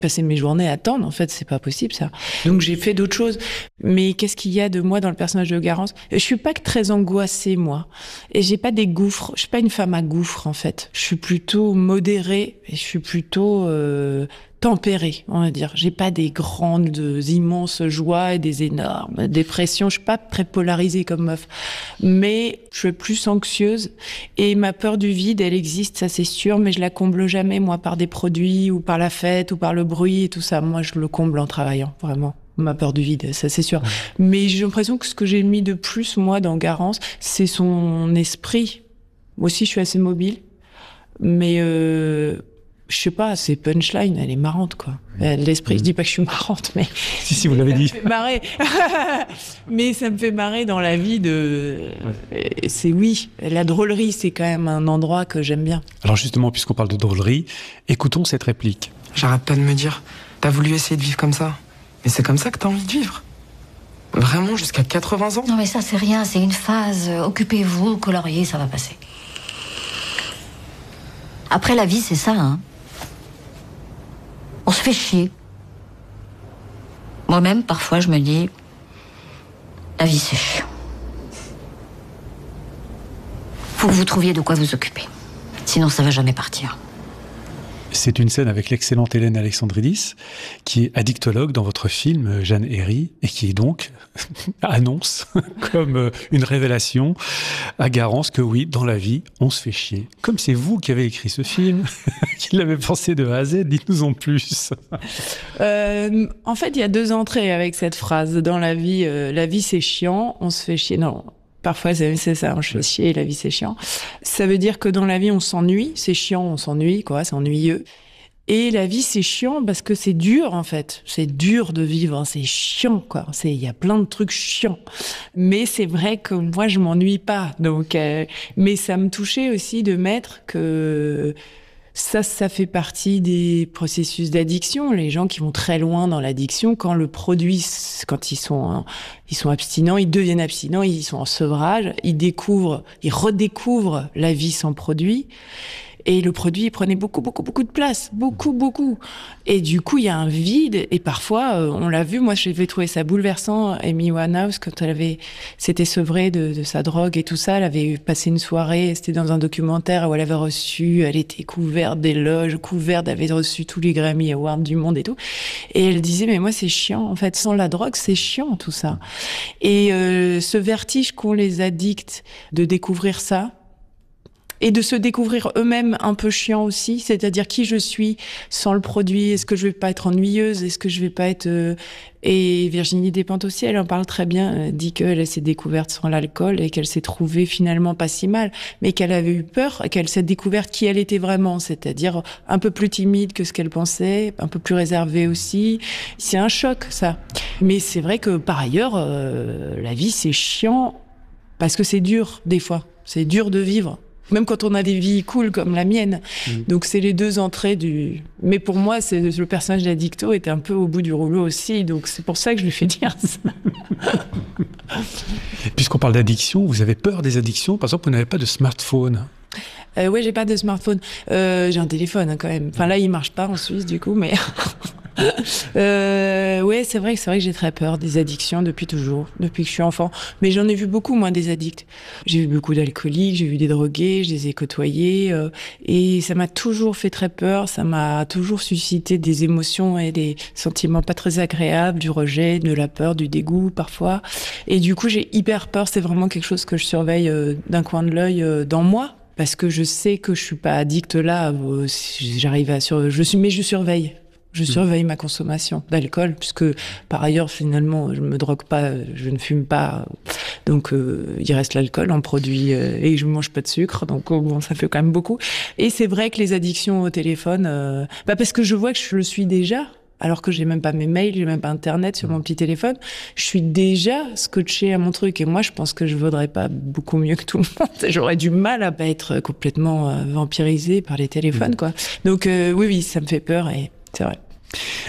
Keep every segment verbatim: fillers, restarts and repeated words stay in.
passer mes journées à attendre, en fait, c'est pas possible, ça. Donc, j'ai fait d'autres choses. Mais qu'est-ce qu'il y a de moi dans le personnage de Garance ? Je suis pas que très angoissée, moi. Et j'ai pas des gouffres. Je suis pas une femme à gouffres, en fait. Je suis plutôt modérée et je suis plutôt euh, tempérée, on va dire. J'ai pas des grandes, immenses joies et des énormes dépressions. Je suis pas très polarisée comme meuf. Mais je suis plus anxieuse. Et ma peur du vide, elle existe, ça c'est sûr, mais je la comble jamais, moi, par des produits ou par la fête ou par le bruit et tout ça. Moi, je le comble en travaillant, vraiment. Ma peur du vide, ça c'est sûr. Ouais. Mais j'ai l'impression que ce que j'ai mis de plus, moi, dans Garance, c'est son esprit. Moi aussi, je suis assez mobile. Mais, euh, je sais pas, c'est punchline, elle est marrante, quoi. L'esprit, mmh. Je dis pas que je suis marrante, mais... Si, si, vous l'avez dit. Ça me fait marrer. Mais ça me fait marrer dans la vie de... Ouais. C'est oui, la drôlerie, c'est quand même un endroit que j'aime bien. Alors justement, puisqu'on parle de drôlerie, écoutons cette réplique. J'arrête pas de me dire, t'as voulu essayer de vivre comme ça, mais c'est comme ça que t'as envie de vivre. Vraiment, jusqu'à quatre-vingts ans. Non mais ça c'est rien, c'est une phase. Occupez-vous, coloriez, ça va passer. Après la vie, c'est ça, hein. On se fait chier. Moi-même, parfois, je me dis, la vie, c'est chiant. Faut que vous trouviez de quoi vous occuper. Sinon, ça va jamais partir. C'est une scène avec l'excellente Hélène Alexandridis, qui est addictologue dans votre film, Jeanne Herry, et qui donc annonce comme une révélation à Garance que oui, dans la vie, on se fait chier. Comme c'est vous qui avez écrit ce film, qui l'avez pensé de A à Z, dites-nous en plus. Euh, en fait, il y a deux entrées avec cette phrase. Dans la vie, euh, la vie c'est chiant, on se fait chier. Non. Parfois, c'est, c'est ça, on se fait chier, la vie, c'est chiant. Ça veut dire que dans la vie, on s'ennuie. C'est chiant, on s'ennuie, quoi, c'est ennuyeux. Et la vie, c'est chiant parce que c'est dur, en fait. C'est dur de vivre, hein, c'est chiant, quoi. C'est, il y a plein de trucs chiants. Mais c'est vrai que moi, je m'ennuie pas. Donc, euh, mais ça me touchait aussi de mettre que... Ça, ça fait partie des processus d'addiction. Les gens qui vont très loin dans l'addiction, quand le produit, quand ils sont, ils sont abstinents, ils deviennent abstinents, ils sont en sevrage, ils découvrent, ils redécouvrent la vie sans produit. Et le produit, il prenait beaucoup, beaucoup, beaucoup de place. Beaucoup, beaucoup. Et du coup, il y a un vide. Et parfois, euh, on l'a vu, moi, j'avais trouvé ça bouleversant. Amy Winehouse, quand elle avait, s'était sevrée de, de sa drogue et tout ça, elle avait passé une soirée, c'était dans un documentaire où elle avait reçu, elle était couverte d'éloges, couverte, elle avait reçu tous les Grammy Awards du monde et tout. Et elle disait, mais moi, c'est chiant. En fait, sans la drogue, c'est chiant, tout ça. Et euh, ce vertige qu'ont les addicts de découvrir ça, et de se découvrir eux-mêmes un peu chiant aussi, c'est-à-dire qui je suis sans le produit, est-ce que je vais pas être ennuyeuse, est-ce que je vais pas être... Euh... Et Virginie Despentes aussi, elle en parle très bien, elle dit qu'elle s'est découverte sans l'alcool et qu'elle s'est trouvée finalement pas si mal, mais qu'elle avait eu peur, qu'elle s'est découverte qui elle était vraiment, c'est-à-dire un peu plus timide que ce qu'elle pensait, un peu plus réservée aussi. C'est un choc, ça. Mais c'est vrai que par ailleurs, euh, la vie c'est chiant parce que c'est dur des fois, c'est dur de vivre. Même quand on a des vies cool comme la mienne. Mmh. Donc, c'est les deux entrées du... Mais pour moi, c'est le personnage d'Addicto était un peu au bout du rouleau aussi. Donc, c'est pour ça que je lui fais dire ça. Puisqu'on parle d'addiction, vous avez peur des addictions. Par exemple, vous n'avez pas de smartphone. Euh, ouais, j'ai pas de smartphone. Euh, j'ai un téléphone, hein, quand même. Enfin, là, il marche pas en Suisse, du coup, mais... euh, ouais, c'est vrai, c'est vrai que j'ai très peur des addictions depuis toujours, depuis que je suis enfant. Mais j'en ai vu beaucoup, moi, des addicts. J'ai vu beaucoup d'alcooliques, j'ai vu des drogués, je les ai côtoyés, euh, et ça m'a toujours fait très peur. Ça m'a toujours suscité des émotions et des sentiments pas très agréables, du rejet, de la peur, du dégoût parfois. Et du coup, j'ai hyper peur. C'est vraiment quelque chose que je surveille euh, d'un coin de l'œil euh, dans moi. Parce que je sais que je suis pas addict là, euh, j'arrive à sur, je suis, mais je surveille. Je surveille ma consommation d'alcool, puisque par ailleurs, finalement, je me drogue pas, je ne fume pas. Donc, euh, il reste l'alcool en produit euh, et je mange pas de sucre. Donc, oh, bon, ça fait quand même beaucoup. Et c'est vrai que les addictions au téléphone, euh, bah parce que je vois que je le suis déjà. Alors que j'ai même pas mes mails, j'ai même pas Internet sur mon petit téléphone. Je suis déjà scotchée à mon truc. Et moi, je pense que je vaudrais pas beaucoup mieux que tout le monde. J'aurais du mal à pas être complètement euh, vampirisée par les téléphones, quoi. Donc, euh, oui, oui, ça me fait peur et c'est vrai.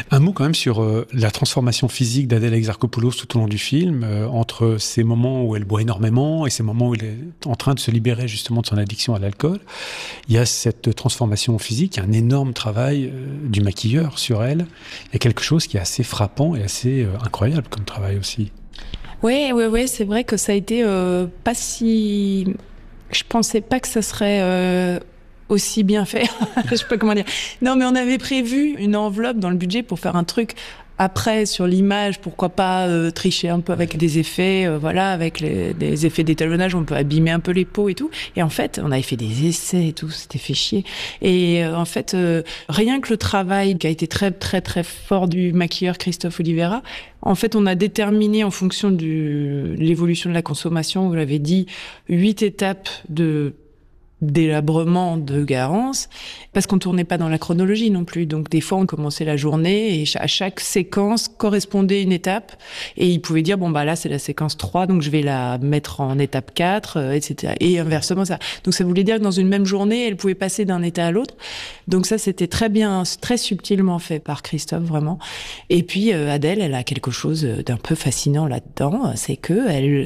Un mot quand même sur euh, la transformation physique d'Adèle Exarchopoulos tout au long du film, euh, entre ces moments où elle boit énormément et ces moments où elle est en train de se libérer justement de son addiction à l'alcool. Il y a cette transformation physique, il y a un énorme travail euh, du maquilleur sur elle. Il y a quelque chose qui est assez frappant et assez euh, incroyable comme travail aussi. Oui, oui, oui, c'est vrai que ça a été euh, pas si... Je pensais pas que ça serait... Euh... aussi bien fait, je sais pas comment dire. Non, mais on avait prévu une enveloppe dans le budget pour faire un truc après sur l'image, pourquoi pas euh, tricher un peu avec des effets, euh, voilà, avec les, des effets d'étalonnage, on peut abîmer un peu les peaux et tout. Et en fait, on avait fait des essais et tout, c'était fait chier. Et euh, en fait, euh, rien que le travail qui a été très très très fort du maquilleur Christophe Oliveira, en fait, on a déterminé en fonction de l'évolution de la consommation, vous l'avez dit, huit étapes de délabrement de Garance, parce qu'on tournait pas dans la chronologie non plus. Donc des fois on commençait la journée et à chaque séquence correspondait une étape et il pouvait dire bon bah là c'est la séquence trois donc je vais la mettre en étape quatre, euh, et cetera. Et inversement ça. Donc ça voulait dire que dans une même journée elle pouvait passer d'un état à l'autre. Donc ça c'était très bien, très subtilement fait par Christophe vraiment. Et puis euh, Adèle elle a quelque chose d'un peu fascinant là-dedans, c'est que elle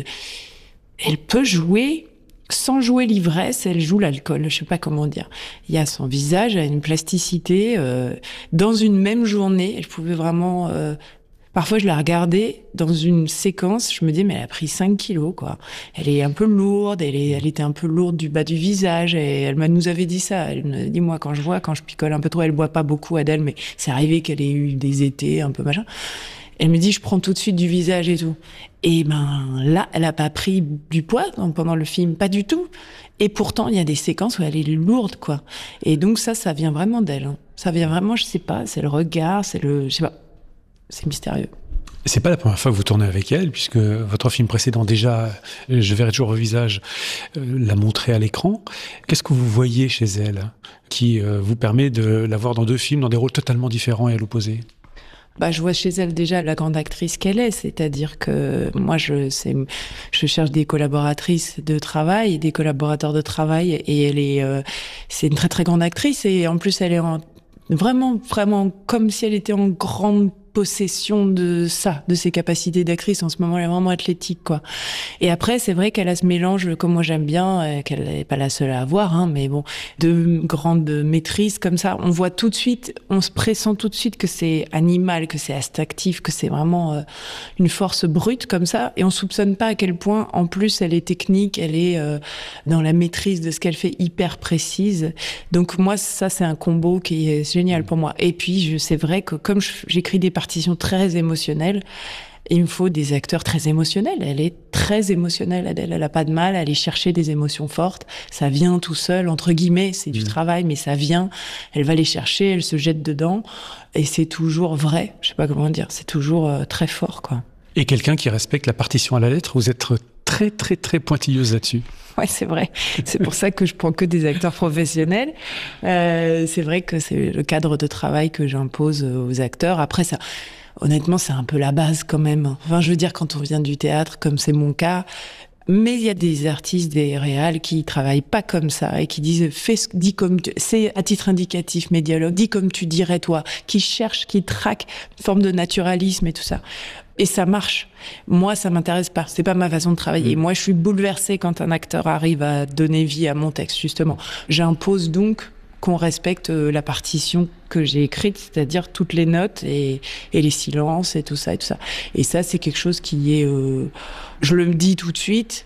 elle peut jouer sans jouer l'ivresse, elle joue l'alcool. Je sais pas comment dire. Il y a son visage, elle a une plasticité. Euh, dans une même journée, je pouvais vraiment... Euh, parfois, je la regardais dans une séquence, je me dis, mais elle a pris cinq kilos, quoi. Elle est un peu lourde, elle, est, elle était un peu lourde du bas du visage, et elle nous avait dit ça. Elle me dit, moi, quand je vois, quand je picole un peu trop, elle boit pas beaucoup, Adèle, mais c'est arrivé qu'elle ait eu des étés un peu machin. Elle me dit, je prends tout de suite du visage et tout. Et ben là, elle a pas pris du poids pendant le film, pas du tout. Et pourtant, il y a des séquences où elle est lourde, quoi. Et donc ça, ça vient vraiment d'elle. Hein. Ça vient vraiment, je sais pas, c'est le regard, c'est le, je sais pas, c'est mystérieux. C'est pas la première fois que vous tournez avec elle, puisque votre film précédent déjà, Je verrai toujours au visage, euh, l'a montré à l'écran. Qu'est-ce que vous voyez chez elle qui euh, vous permet de la voir dans deux films, dans des rôles totalement différents et à l'opposé ? Bah, je vois chez elle déjà la grande actrice qu'elle est, c'est-à-dire que moi, je, c'est, je cherche des collaboratrices de travail, des collaborateurs de travail, et elle est, euh, c'est une très très grande actrice, et en plus, elle est en, vraiment, vraiment comme si elle était en grande possession de ça, de ses capacités d'actrice. En ce moment, elle est vraiment athlétique, quoi. Et après, c'est vrai qu'elle a ce mélange, comme moi j'aime bien, euh, qu'elle n'est pas la seule à avoir, hein, mais bon, de grande maîtrise comme ça. On voit tout de suite, on se pressent tout de suite que c'est animal, que c'est instinctif, que c'est vraiment euh, une force brute comme ça. Et on soupçonne pas à quel point, en plus, elle est technique, elle est euh, dans la maîtrise de ce qu'elle fait, hyper précise. Donc moi, ça, c'est un combo qui est génial pour moi. Et puis, je, c'est vrai que comme je, j'écris des partitions très émotionnelles, il me faut des acteurs très émotionnels. Elle est très émotionnelle, Adèle. Elle a pas de mal à aller chercher des émotions fortes. Ça vient tout seul, entre guillemets. C'est du mmh. travail, mais ça vient. Elle va les chercher, elle se jette dedans. Et c'est toujours vrai. Je sais pas comment dire. C'est toujours euh, très fort, quoi. Et quelqu'un qui respecte la partition à la lettre, vous êtes très, très, très pointilleuse là-dessus. Ouais, c'est vrai. C'est pour ça que je prends que des acteurs professionnels. Euh, c'est vrai que c'est le cadre de travail que j'impose aux acteurs. Après, ça, honnêtement, c'est un peu la base quand même. Enfin, je veux dire, quand on vient du théâtre, comme c'est mon cas, mais il y a des artistes, des réals qui travaillent pas comme ça et qui disent, fais, dis comme tu, c'est à titre indicatif mes dialogues, dis comme tu dirais toi, qui cherchent, qui traquent une forme de naturalisme et tout ça. Et ça marche. Moi, ça m'intéresse pas. C'est pas ma façon de travailler. Mmh. Moi, je suis bouleversée quand un acteur arrive à donner vie à mon texte, justement. J'impose donc qu'on respecte la partition que j'ai écrite, c'est-à-dire toutes les notes et, et les silences et tout ça et tout ça. Et ça, c'est quelque chose qui est, euh, je le dis tout de suite.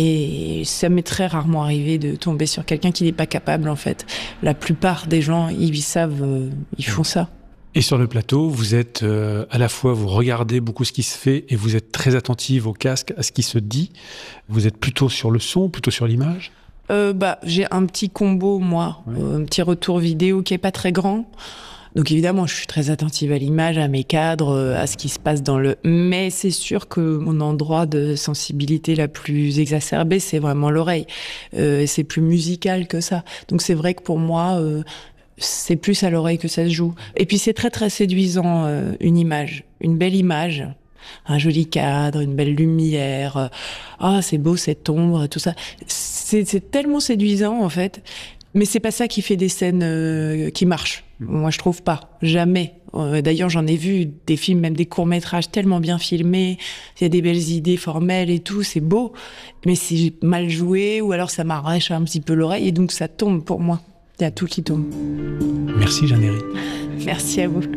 Et ça m'est très rarement arrivé de tomber sur quelqu'un qui n'est pas capable, en fait. La plupart des gens, ils savent, euh, ils font ça. Et sur le plateau, vous êtes euh, à la fois, vous regardez beaucoup ce qui se fait et vous êtes très attentive au casque, à ce qui se dit. Vous êtes plutôt sur le son, plutôt sur l'image ? euh, bah, J'ai un petit combo, moi, oui. euh, un petit retour vidéo qui est pas très grand. Donc évidemment, je suis très attentive à l'image, à mes cadres, à ce qui se passe dans le... Mais c'est sûr que mon endroit de sensibilité la plus exacerbée, c'est vraiment l'oreille. Euh, c'est plus musical que ça. Donc c'est vrai que pour moi... Euh, c'est plus à l'oreille que ça se joue. Et puis c'est très très séduisant, euh, une image, une belle image, un joli cadre, une belle lumière. Ah, oh, c'est beau cette ombre, tout ça. C'est, c'est tellement séduisant en fait. Mais c'est pas ça qui fait des scènes euh, qui marchent. Moi, je trouve pas. Jamais. Euh, d'ailleurs, j'en ai vu des films, même des courts-métrages tellement bien filmés, il y a des belles idées formelles et tout, c'est beau, mais c'est mal joué, ou alors ça m'arrache un petit peu l'oreille, et donc ça tombe pour moi. Il y a tout qui tombe. Merci Jeanne Herry. Merci à vous.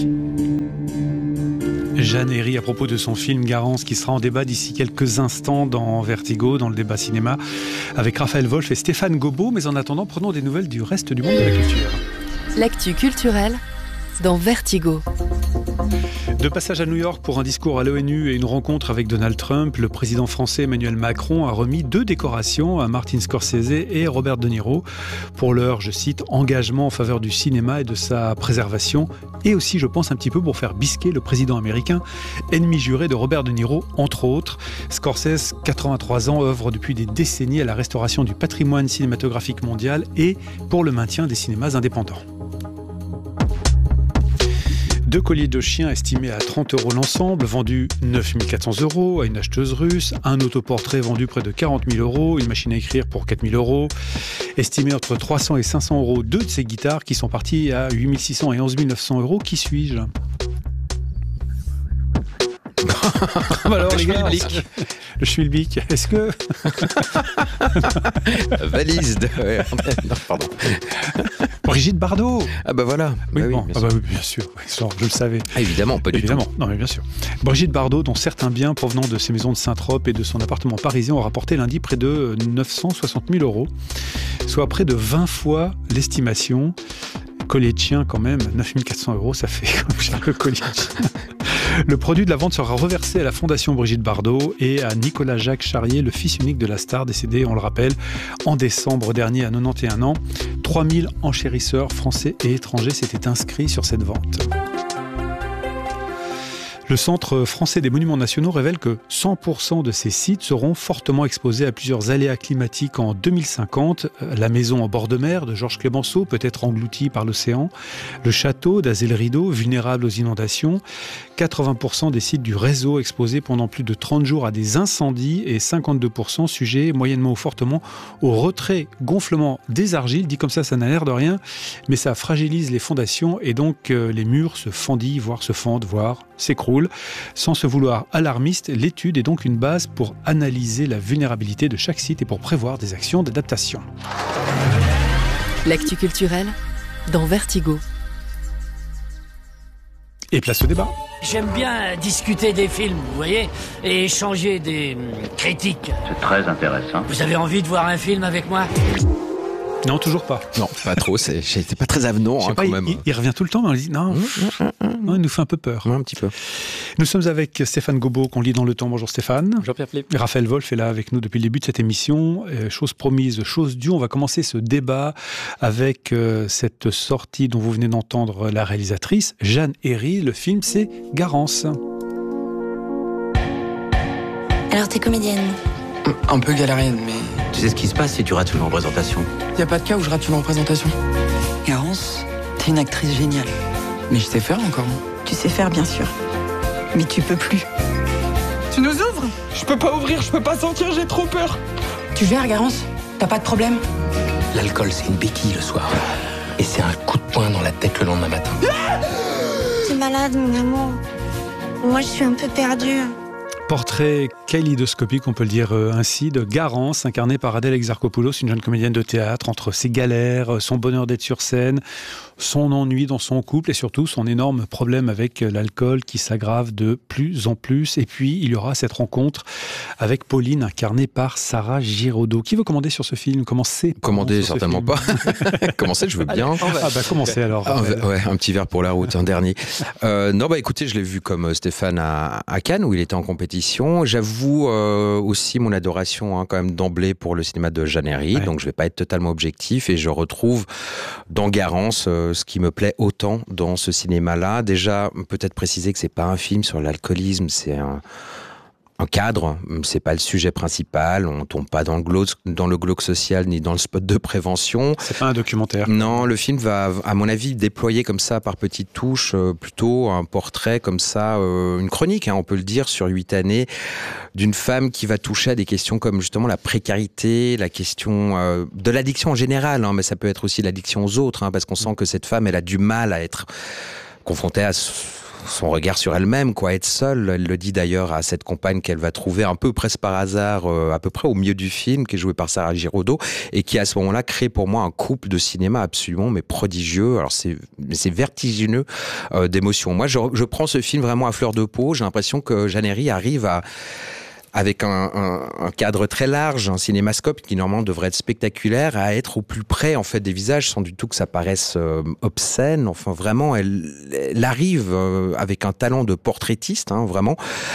Jeanne Herry à propos de son film Garance qui sera en débat d'ici quelques instants dans Vertigo, dans le débat cinéma, avec Raphaël Wolf et Stéphane Gobot. Mais en attendant, prenons des nouvelles du reste du monde de la culture. L'actu culturelle dans Vertigo. De passage à New York pour un discours à l'ONU et une rencontre avec Donald Trump, le président français Emmanuel Macron a remis deux décorations à Martin Scorsese et Robert De Niro pour leur, je cite, engagement en faveur du cinéma et de sa préservation, et aussi, je pense, un petit peu pour faire bisquer le président américain, ennemi juré de Robert De Niro, entre autres. Scorsese, quatre-vingt-trois ans, œuvre depuis des décennies à la restauration du patrimoine cinématographique mondial et pour le maintien des cinémas indépendants. Deux colliers de chiens estimés à trente euros l'ensemble, vendus neuf mille quatre cents euros à une acheteuse russe. Un autoportrait vendu près de quarante mille euros. Une machine à écrire pour quatre mille euros. Estimé entre trois cents et cinq cents euros. Deux de ces guitares qui sont parties à huit mille six cents et onze mille neuf cents euros. Qui suis-je ? Alors, les gars, le Schmilblick, est-ce que... Valise de... non, pardon. Brigitte Bardot. Ah bah voilà. Oui, bah oui, bon, bien ah sûr. bah oui, bien sûr. Genre, je le savais. Ah, évidemment, pas du Évidemment. tout. Non, mais bien sûr. Brigitte Bardot, dont certains biens provenant de ses maisons de Saint-Trope et de son appartement parisien ont rapporté lundi près de neuf cent soixante mille euros, soit près de vingt fois l'estimation. Collier de chien, quand même, neuf mille quatre cents euros, ça fait comme cher le collier de chien. Le produit de la vente sera reversé à la Fondation Brigitte Bardot et à Nicolas Jacques Charrier, le fils unique de la star, décédé, on le rappelle, en décembre dernier à quatre-vingt-onze ans. trois mille enchérisseurs français et étrangers s'étaient inscrits sur cette vente. Le Centre français des monuments nationaux révèle que cent pour cent de ces sites seront fortement exposés à plusieurs aléas climatiques en deux mille cinquante. La maison en bord de mer de Georges Clemenceau peut être engloutie par l'océan. Le château d'Azay le Rideau, vulnérable aux inondations. quatre-vingts pour cent des sites du réseau exposés pendant plus de trente jours à des incendies et cinquante-deux pour cent sujets moyennement ou fortement au retrait, gonflement des argiles. Dit comme ça, ça n'a l'air de rien, mais ça fragilise les fondations et donc euh, les murs se fendillent, voire se fendent, voire s'écroulent. Sans se vouloir alarmiste, l'étude est donc une base pour analyser la vulnérabilité de chaque site et pour prévoir des actions d'adaptation. L'actu culturelle dans Vertigo. Et place au débat. J'aime bien discuter des films, vous voyez, et échanger des hum, critiques. C'est très intéressant. Vous avez envie de voir un film avec moi ? Non, toujours pas. Non, pas trop. C'est, c'est pas très avenant, Je sais hein, pas, quand il, même. il- il revient tout le temps, mais on lui dit non, non, il nous fait un peu peur. Ouais, un petit peu. Nous sommes avec Stéphane Gobot, qu'on lit dans le temps. Bonjour Stéphane. Bonjour Pierre Philippe. Raphaël Wolf est là avec nous depuis le début de cette émission. Euh, chose promise, chose due. On va commencer ce débat avec euh, cette sortie dont vous venez d'entendre la réalisatrice, Jeanne Herry. Le film, c'est Garance. Alors t'es comédienne? Un peu galérienne, mais Tu sais ce qui se passe si tu rates une représentation. y a pas de cas où je rate une représentation. Garance, t'es une actrice géniale. Mais je sais faire encore. Tu sais faire, bien sûr. Mais tu peux plus. Tu nous ouvres? Je peux pas ouvrir, je peux pas sortir, j'ai trop peur. Tu gères, Garance? T'as pas de problème? L'alcool, c'est une béquille le soir. Et c'est un coup de poing dans la tête le lendemain matin. T'es malade, mon amour. Moi, je suis un peu perdue. Portrait kaléidoscopique, on peut le dire euh, ainsi, de Garance, incarnée par Adèle Exarchopoulos, une jeune comédienne de théâtre, entre ses galères, son bonheur d'être sur scène, son ennui dans son couple et surtout son énorme problème avec l'alcool qui s'aggrave de plus en plus. Et puis, il y aura cette rencontre avec Pauline, incarnée par Sarah Giraudot. Qui veut commander sur ce film? Commencer Commander, certainement pas. Commencer, je veux bien. Ah bah commencez alors. Ah, Raphaël. ouais, un petit verre pour la route, un dernier. Euh, non, bah écoutez, je l'ai vu comme Stéphane à, à Cannes, où il était en compétition. J'avoue euh, aussi mon adoration hein, quand même d'emblée pour le cinéma de Jeanne Herry, Ouais. donc je vais pas être totalement objectif et je retrouve dans Garance euh, ce qui me plaît autant dans ce cinéma-là. Déjà, peut-être préciser que c'est pas un film sur l'alcoolisme, c'est un un cadre, c'est pas le sujet principal, on tombe pas dans le glauque, dans le glauque social ni dans le spot de prévention. C'est pas un documentaire. Non, le film va, à mon avis, déployer comme ça, par petites touches, euh, plutôt un portrait comme ça, euh, une chronique, hein, on peut le dire, sur huit années, d'une femme qui va toucher à des questions comme justement la précarité, la question euh, de l'addiction en général, hein, mais ça peut être aussi l'addiction aux autres, hein, parce qu'on sent que cette femme, elle a du mal à être confrontée à son regard sur elle-même, quoi, être seule. Elle le dit d'ailleurs à cette compagne qu'elle va trouver un peu presque par hasard, euh, à peu près au milieu du film, qui est joué par Sarah Giraudot, et qui à ce moment-là crée pour moi un couple de cinéma absolument mais prodigieux. Alors c'est c'est vertigineux euh, d'émotions. Moi, je, je prends ce film vraiment à fleur de peau. J'ai l'impression que Jeanne Herry arrive à avec un, un, un cadre très large, un cinémascope qui normalement devrait être spectaculaire, à être au plus près en fait des visages, sans du tout que ça paraisse euh, obscène. Enfin vraiment, elle, elle arrive euh, avec un talent de portraitiste, hein, vraiment,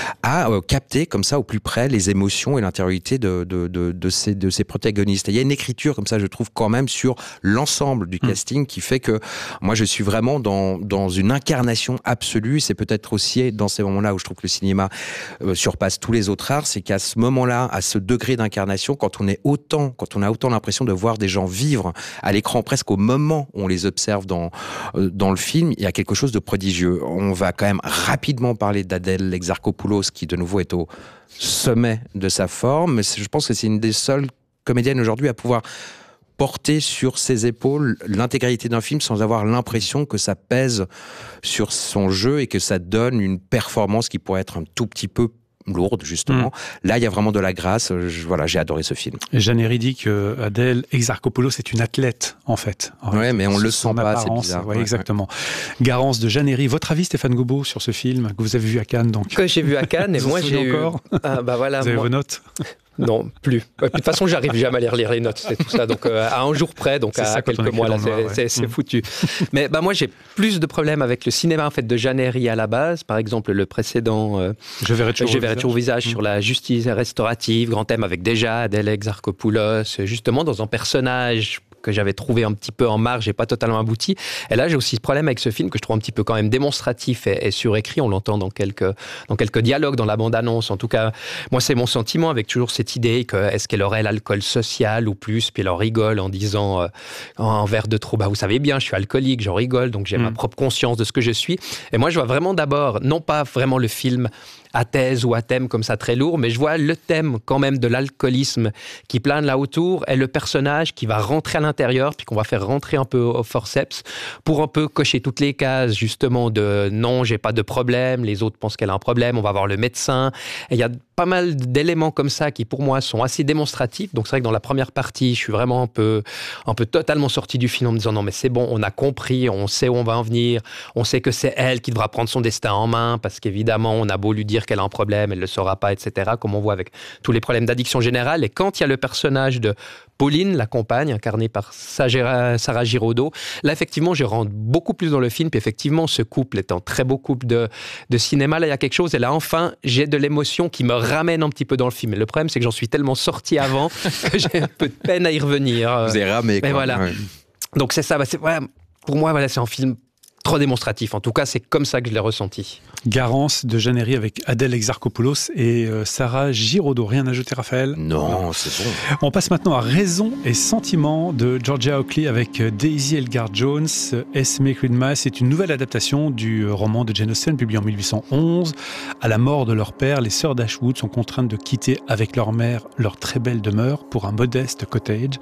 à euh, capter comme ça au plus près les émotions et l'intériorité de, de, de, de, ces, de ces protagonistes. Et il y a une écriture comme ça, je trouve quand même sur l'ensemble du casting mmh. qui fait que moi je suis vraiment dans, dans une incarnation absolue. C'est peut-être aussi dans ces moments-là où je trouve que le cinéma euh, surpasse tous les autres arts. C'est qu'à ce moment-là, à ce degré d'incarnation, quand on est autant, quand on a autant l'impression de voir des gens vivre à l'écran presque au moment où on les observe dans euh, dans le film, il y a quelque chose de prodigieux. On va quand même rapidement parler d'Adèle Exarchopoulos, qui de nouveau est au sommet de sa forme. Mais je pense que c'est une des seules comédiennes aujourd'hui à pouvoir porter sur ses épaules l'intégralité d'un film sans avoir l'impression que ça pèse sur son jeu et que ça donne une performance qui pourrait être un tout petit peu lourde, justement. Mmh. Là, il y a vraiment de la grâce. Je, voilà, j'ai adoré ce film. Jeanne Herry dit que Adèle Exarchopoulos est une athlète, en fait. Oui, mais on le sent pas, c'est bizarre. Ouais, ouais, exactement. Ouais. Garance de Jeanne Herry. Votre avis, Stéphane Gobot, sur ce film que vous avez vu à Cannes, donc? Que j'ai vu à Cannes, et moi j'ai encore eu... Ah, bah voilà, vous avez moi... vos notes? Non, plus. De toute façon, j'arrive jamais à lire, lire les notes, c'est tout ça. Donc, euh, à un jour près, donc à, à quelques mois, là, c'est, ouais. c'est, c'est mmh. foutu. Mais bah, moi, j'ai plus de problèmes avec le cinéma en fait de Jeanne Herry à la base. Par exemple, le précédent euh, Je verrai toujours, Je verrai toujours au visage mmh. sur la justice restaurative, grand thème avec déjà Adèle Exarchopoulos, justement dans un personnage que j'avais trouvé un petit peu en marge et pas totalement abouti. Et là, j'ai aussi ce problème avec ce film que je trouve un petit peu quand même démonstratif et, et surécrit. On l'entend dans quelques, dans quelques dialogues, dans la bande-annonce. En tout cas, moi, c'est mon sentiment avec toujours cette idée que est-ce qu'elle aurait l'alcool social ou plus, puis elle en rigole en disant euh, un verre de trop. Bah, vous savez bien, je suis alcoolique, j'en rigole, donc j'ai mmh. ma propre conscience de ce que je suis. Et moi, je vois vraiment d'abord, non pas vraiment le film à thèse ou à thème comme ça très lourd, mais je vois le thème quand même de l'alcoolisme qui plane là autour et le personnage qui va rentrer à l'intérieur puis qu'on va faire rentrer un peu au forceps pour un peu cocher toutes les cases justement de non, j'ai pas de problème, les autres pensent qu'elle a un problème, on va voir le médecin. Et il y a pas mal d'éléments comme ça qui pour moi sont assez démonstratifs. Donc c'est vrai que dans la première partie, je suis vraiment un peu, un peu totalement sorti du film en me disant non mais c'est bon, on a compris, on sait où on va en venir, on sait que c'est elle qui devra prendre son destin en main parce qu'évidemment on a beau lui dire qu'elle a un problème, elle ne le saura pas, et cetera. Comme on voit avec tous les problèmes d'addiction générale. Et quand il y a le personnage de Pauline, la compagne, incarnée par Sarah Giraudot, là, effectivement, je rentre beaucoup plus dans le film. Puis effectivement, ce couple est un très beau couple de, de cinéma. Là, il y a quelque chose. Et là, enfin, j'ai de l'émotion qui me ramène un petit peu dans le film. Et le problème, c'est que j'en suis tellement sorti avant que j'ai un peu de peine à y revenir. Vous avez ramé, quoi. Mais voilà. Ouais. Donc, c'est ça. Bah, c'est, ouais, pour moi, voilà, c'est un film trop démonstratif. En tout cas, c'est comme ça que je l'ai ressenti. Garance de Jeanne Herry avec Adèle Exarchopoulos et euh, Sarah Giraudot. Rien à ajouter, Raphaël? Non, c'est bon. On passe maintenant à Raison et Sentiment de Georgia Oakley avec Daisy Elgar Jones. Esme Quidmas, c'est une nouvelle adaptation du roman de Jane Austen publié en mille huit cent onze. À la mort de leur père, les sœurs d'Ashwood sont contraintes de quitter avec leur mère leur très belle demeure pour un modeste cottage.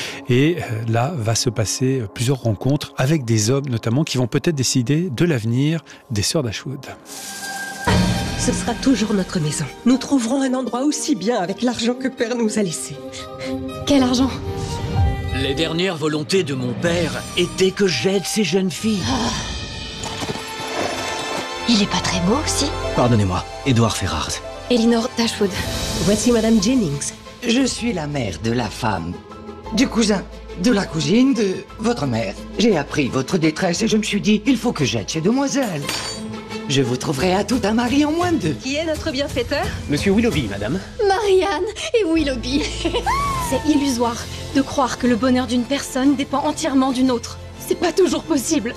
Et euh, là va se passer plusieurs rencontres avec des hommes notamment qui vont peut-être décider de l'avenir des sœurs d'Ashwood. Ce sera toujours notre maison. Nous trouverons un endroit aussi bien avec l'argent que Père nous a laissé. Quel argent? Les dernières volontés de mon père étaient que j'aide ces jeunes filles. Ah. Il est pas très beau aussi? Pardonnez-moi, Edward Ferrars. Elinor Dashwood. Voici Madame Jennings. Je suis la mère de la femme, du cousin, de la cousine de votre mère. J'ai appris votre détresse et je me suis dit, il faut que j'aide ces demoiselles. Je vous trouverai à tout un mari en moins de deux. Qui est notre bienfaiteur? Monsieur Willoughby, madame. Marianne et Willoughby. C'est illusoire de croire que le bonheur d'une personne dépend entièrement d'une autre. C'est pas toujours possible.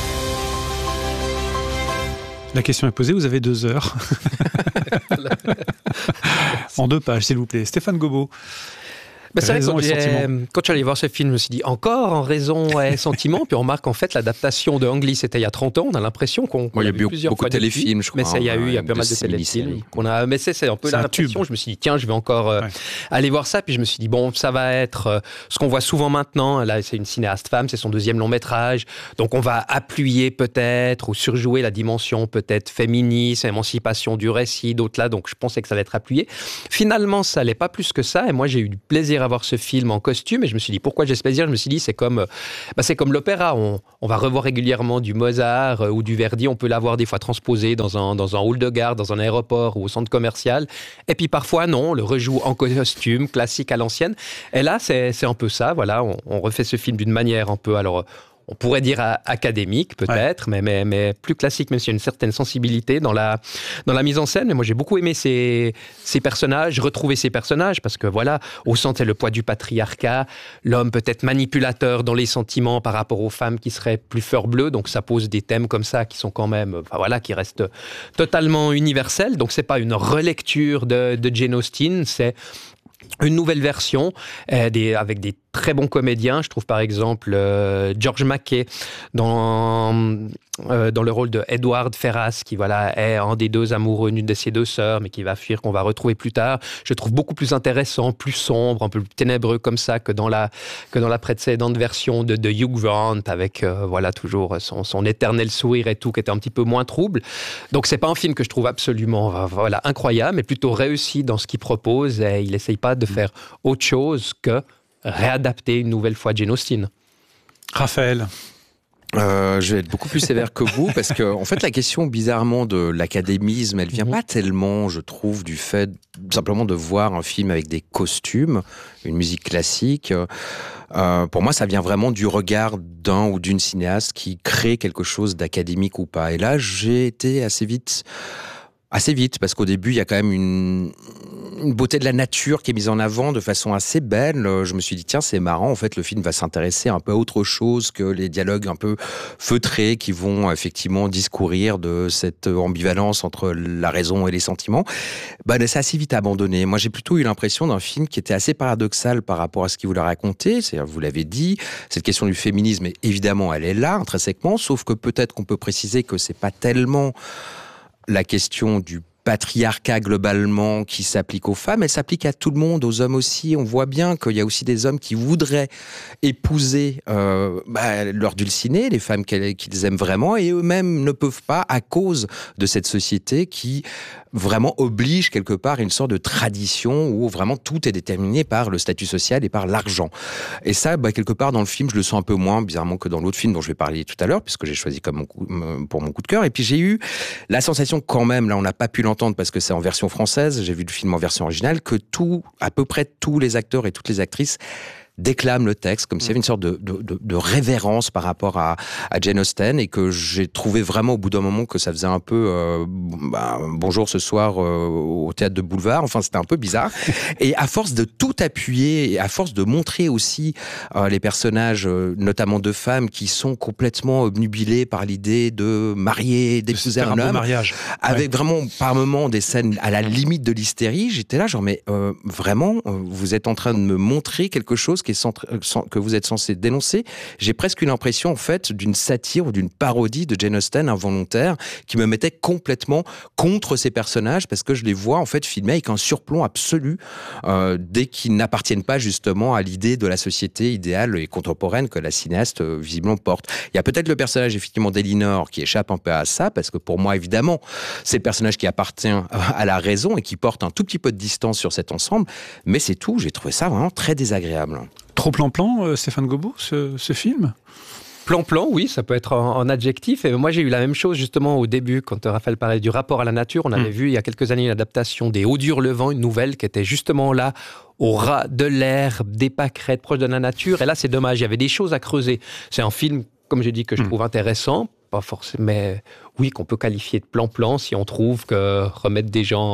La question est posée, vous avez deux heures. En deux pages, s'il vous plaît. Stéphane Gobot. Bah, c'est vrai que raison quand, et j'ai- sentiment. quand je suis allé voir ce film, je me suis dit encore en raison et sentiment. Puis on remarque en fait l'adaptation de Ang Lee, c'était il y a trente ans. On a l'impression qu'on, qu'on Ouais, il y a l'a vu eu plusieurs beaucoup fois de téléfilms, depuis. je crois, Mais ça, il y a hein, eu, il y a ouais, pas mal de de téléfilms. mini-séries. Qu'on a, mais c'est, c'est un peu C'est un l'impression. tube. Je me suis dit tiens, je vais encore euh, Ouais. aller voir ça. Puis je me suis dit bon, ça va être euh, ce qu'on voit souvent maintenant. Là, c'est une cinéaste femme, c'est son deuxième long métrage. Donc on va appuyer peut-être ou surjouer la dimension peut-être féministe, émancipation du récit, d'autres là. Donc je pensais que ça allait être appuyé. Finalement, ça allait pas plus que ça. Et moi, j'ai eu du plaisir à voir ce film en costume. Et je me suis dit pourquoi j'ai ce plaisir. Je me suis dit c'est comme, euh, bah, c'est comme l'opéra. On, on va revoir régulièrement du Mozart euh, ou du Verdi. On peut l'avoir des fois transposé dans un dans un hall de gare, dans un aéroport ou au centre commercial. Et puis parfois non, on le rejoue en costume classique à l'ancienne. Et là, c'est c'est un peu ça. Voilà, on, on refait ce film d'une manière un peu alors. On pourrait dire a- académique peut-être, ouais. mais, mais, mais plus classique, même s'il y a une certaine sensibilité dans la, dans la mise en scène. Mais moi, j'ai beaucoup aimé ces, ces personnages, retrouver ces personnages, parce que voilà, au centre, c'est le poids du patriarcat, l'homme peut-être manipulateur dans les sentiments par rapport aux femmes qui seraient plus fleur bleue. Donc ça pose des thèmes comme ça qui sont quand même, enfin voilà, qui restent totalement universels. Donc c'est pas une relecture de, de Jane Austen, c'est une nouvelle version euh, des, avec des très bons comédiens. Je trouve par exemple euh, George Mackay dans, euh, dans le rôle de Edward Ferrars, qui voilà, est un des deux amoureux d'une de ses deux sœurs, mais qui va fuir, qu'on va retrouver plus tard. Je trouve beaucoup plus intéressant, plus sombre, un peu plus ténébreux comme ça que dans la, que dans la précédente version de, de Hugh Grant, avec euh, voilà, toujours son, son éternel sourire et tout, qui était un petit peu moins trouble. Donc c'est pas un film que je trouve absolument voilà, incroyable, mais plutôt réussi dans ce qu'il propose, et il essaye pas de faire autre chose que réadapter une nouvelle fois Jane Austen. Raphaël. Euh, je vais être beaucoup plus sévère que vous parce que, en fait, la question bizarrement de l'académisme, elle vient pas tellement, je trouve, du fait simplement de voir un film avec des costumes, une musique classique. Euh, pour moi, ça vient vraiment du regard d'un ou d'une cinéaste qui crée quelque chose d'académique ou pas. Et là, j'ai été assez vite, assez vite, parce qu'au début, il y a quand même une, une beauté de la nature qui est mise en avant de façon assez belle. Je me suis dit, tiens, c'est marrant, en fait, le film va s'intéresser un peu à autre chose que les dialogues un peu feutrés qui vont effectivement discourir de cette ambivalence entre la raison et les sentiments. Bah, c'est assez vite abandonné. Moi, j'ai plutôt eu l'impression d'un film qui était assez paradoxal par rapport à ce qu'il voulait raconter. C'est-à-dire, vous l'avez dit, cette question du féminisme, évidemment, elle est là, intrinsèquement, sauf que peut-être qu'on peut préciser que c'est pas tellement la question du patriarcat globalement qui s'applique aux femmes, elle s'applique à tout le monde, aux hommes aussi. On voit bien qu'il y a aussi des hommes qui voudraient épouser euh, bah, leur dulcinée, les femmes qu'ils aiment vraiment, et eux-mêmes ne peuvent pas à cause de cette société qui vraiment oblige quelque part une sorte de tradition où vraiment tout est déterminé par le statut social et par l'argent. Et ça, bah, quelque part dans le film, je le sens un peu moins bizarrement que dans l'autre film dont je vais parler tout à l'heure, puisque j'ai choisi comme mon coup, pour mon coup de cœur. Et puis j'ai eu la sensation quand même, là on n'a pas pu l'entendre parce que c'est en version française, j'ai vu le film en version originale, que tout, à peu près tous les acteurs et toutes les actrices déclame le texte, comme s'il y avait une sorte de, de, de, de révérence par rapport à, à Jane Austen, et que j'ai trouvé vraiment au bout d'un moment que ça faisait un peu euh, bah, bonjour ce soir euh, au théâtre de Boulevard, enfin c'était un peu bizarre. Et à force de tout appuyer, et à force de montrer aussi euh, les personnages, euh, notamment de femmes, qui sont complètement obnubilés par l'idée de marier, d'épouser un, un homme, mariage. avec ouais. vraiment par moments des scènes à la limite de l'hystérie, j'étais là genre mais euh, vraiment, vous êtes en train de me montrer quelque chose qui est centré, que vous êtes censé dénoncer. J'ai presque eu l'impression en fait d'une satire ou d'une parodie de Jane Austen involontaire qui me mettait complètement contre ces personnages parce que je les vois en fait filmés avec un surplomb absolu euh, dès qu'ils n'appartiennent pas justement à l'idée de la société idéale et contemporaine que la cinéaste euh, visiblement porte. Il y a peut-être le personnage effectivement d'Elinor qui échappe un peu à ça parce que pour moi évidemment c'est le personnage qui appartient à la raison et qui porte un tout petit peu de distance sur cet ensemble, mais c'est tout. J'ai trouvé ça vraiment très désagréable. Trop plan-plan, euh, Stéphane Gobot, ce, ce film ? Plan-plan, oui, ça peut être en, en adjectif. Et moi, j'ai eu la même chose justement au début, quand Raphaël parlait du rapport à la nature. On avait mmh. vu il y a quelques années une adaptation des Hauts d'Hurlevent, une nouvelle qui était justement là, au ras de l'herbe, des pâquerettes, proche de la nature. Et là, c'est dommage, il y avait des choses à creuser. C'est un film, comme j'ai dit, que je mmh. trouve intéressant. Pas forcément, mais oui, qu'on peut qualifier de plan-plan si on trouve que remettre des gens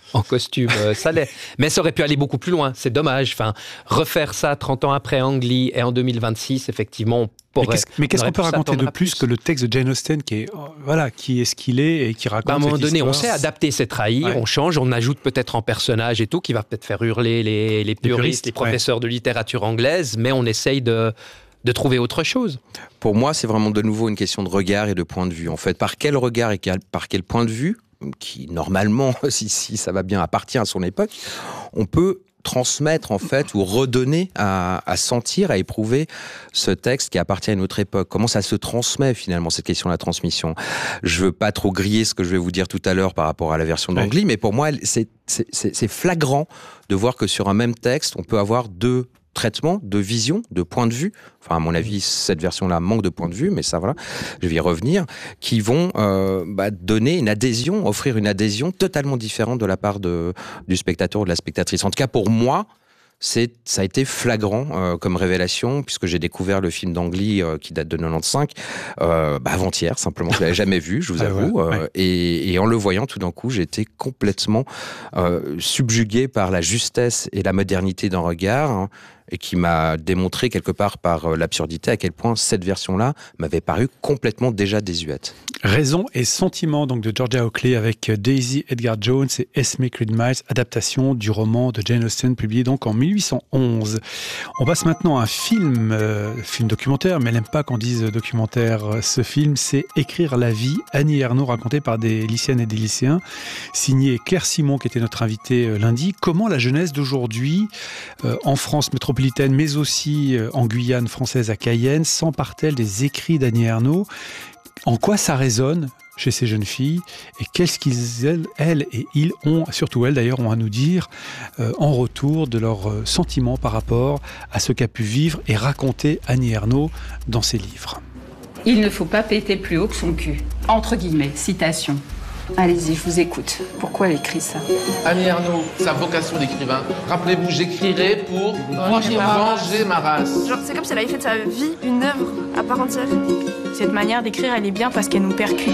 en costume, euh, ça l'est. Mais ça aurait pu aller beaucoup plus loin, c'est dommage. Enfin, refaire ça trente ans après Ang Lee et en deux mille vingt-six, effectivement, on pourrait... Mais qu'est-ce, mais qu'est-ce on qu'on peut aurait pu raconter de s'attendre à plus que le texte de Jane Austen qui est, voilà, qui est ce qu'il est et qui raconte bah, à un moment cette donné, histoire. on sait adapter, c'est trahir, Ouais. on change, on ajoute peut-être en personnage et tout, qui va peut-être faire hurler les, les puristes, les, puristes, professeurs de littérature anglaise, mais on essaye de... de trouver autre chose. Pour moi, c'est vraiment de nouveau une question de regard et de point de vue. En fait, par quel regard et quel- par quel point de vue, qui normalement, si, si ça va bien, appartient à son époque, on peut transmettre en fait ou redonner à, à sentir, à éprouver ce texte qui appartient à une autre époque. Comment ça se transmet finalement, cette question de la transmission? Je veux pas trop griller ce que je vais vous dire tout à l'heure par rapport à la version d'Ang Lee, mais pour moi, elle- c'est, c'est, c'est, c'est flagrant de voir que sur un même texte, on peut avoir deux traitements, deux visions, deux points de vue. Enfin, à mon avis, cette version-là manque de points de vue, mais ça, voilà, je vais y revenir, qui vont euh, bah, donner une adhésion, offrir une adhésion totalement différente de la part de, du spectateur ou de la spectatrice. En tout cas, pour moi, c'est, ça a été flagrant euh, comme révélation, puisque j'ai découvert le film d'Ang Lee euh, qui date de quatre-vingt-quinze, euh, bah, avant-hier, simplement. Je ne l'avais jamais vu, je vous Ah avoue. ouais, euh, ouais. et, et en le voyant, tout d'un coup, j'ai été complètement euh, subjugué par la justesse et la modernité d'un regard, hein, et qui m'a démontré quelque part par euh, l'absurdité à quel point cette version-là m'avait paru complètement déjà désuète. Raison et sentiment donc de Georgia Oakley avec Daisy Edgar Jones et Esme Creed Miles, adaptation du roman de Jane Austen publié donc en mille huit cent onze. On passe maintenant à un film, euh, film documentaire, mais elle n'aime pas qu'on dise documentaire. Ce film, c'est Écrire la vie, Annie Ernaux, raconté par des lycéennes et des lycéens, signé Claire Simon qui était notre invitée euh, lundi. Comment la jeunesse d'aujourd'hui, euh, en France métropolitaine, mais aussi euh, en Guyane française à Cayenne, s'empare-t-elle des écrits d'Annie Ernaux? En quoi ça résonne chez ces jeunes filles et qu'est-ce qu'ils, elles, elles et ils ont, surtout elles d'ailleurs, ont à nous dire euh, en retour de leurs euh, sentiments par rapport à ce qu'a pu vivre et raconter Annie Ernaux dans ses livres. Il ne faut pas péter plus haut que son cul. Entre guillemets, citation. Allez-y, je vous écoute. Pourquoi elle écrit ça? Annie Ernaux, sa vocation d'écrivain. Rappelez-vous, j'écrirai pour Venger ma race. venger ma race. Genre, c'est comme si elle avait fait de sa vie une œuvre à part entière. Cette manière d'écrire, elle est bien parce qu'elle nous percute.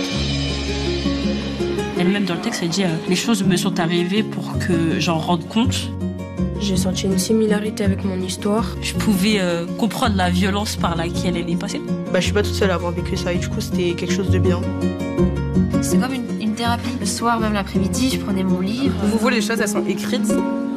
Elle-même, dans le texte, elle dit euh, les choses me sont arrivées pour que j'en rende compte. J'ai senti une similarité avec mon histoire. Je pouvais euh, comprendre la violence par laquelle elle est passée. Bah, je suis pas toute seule à avoir vécu ça et du coup, c'était quelque chose de bien. C'est comme une, une thérapie. Le soir, même l'après-midi, je prenais mon livre. Vous voyez, les choses, elles sont écrites.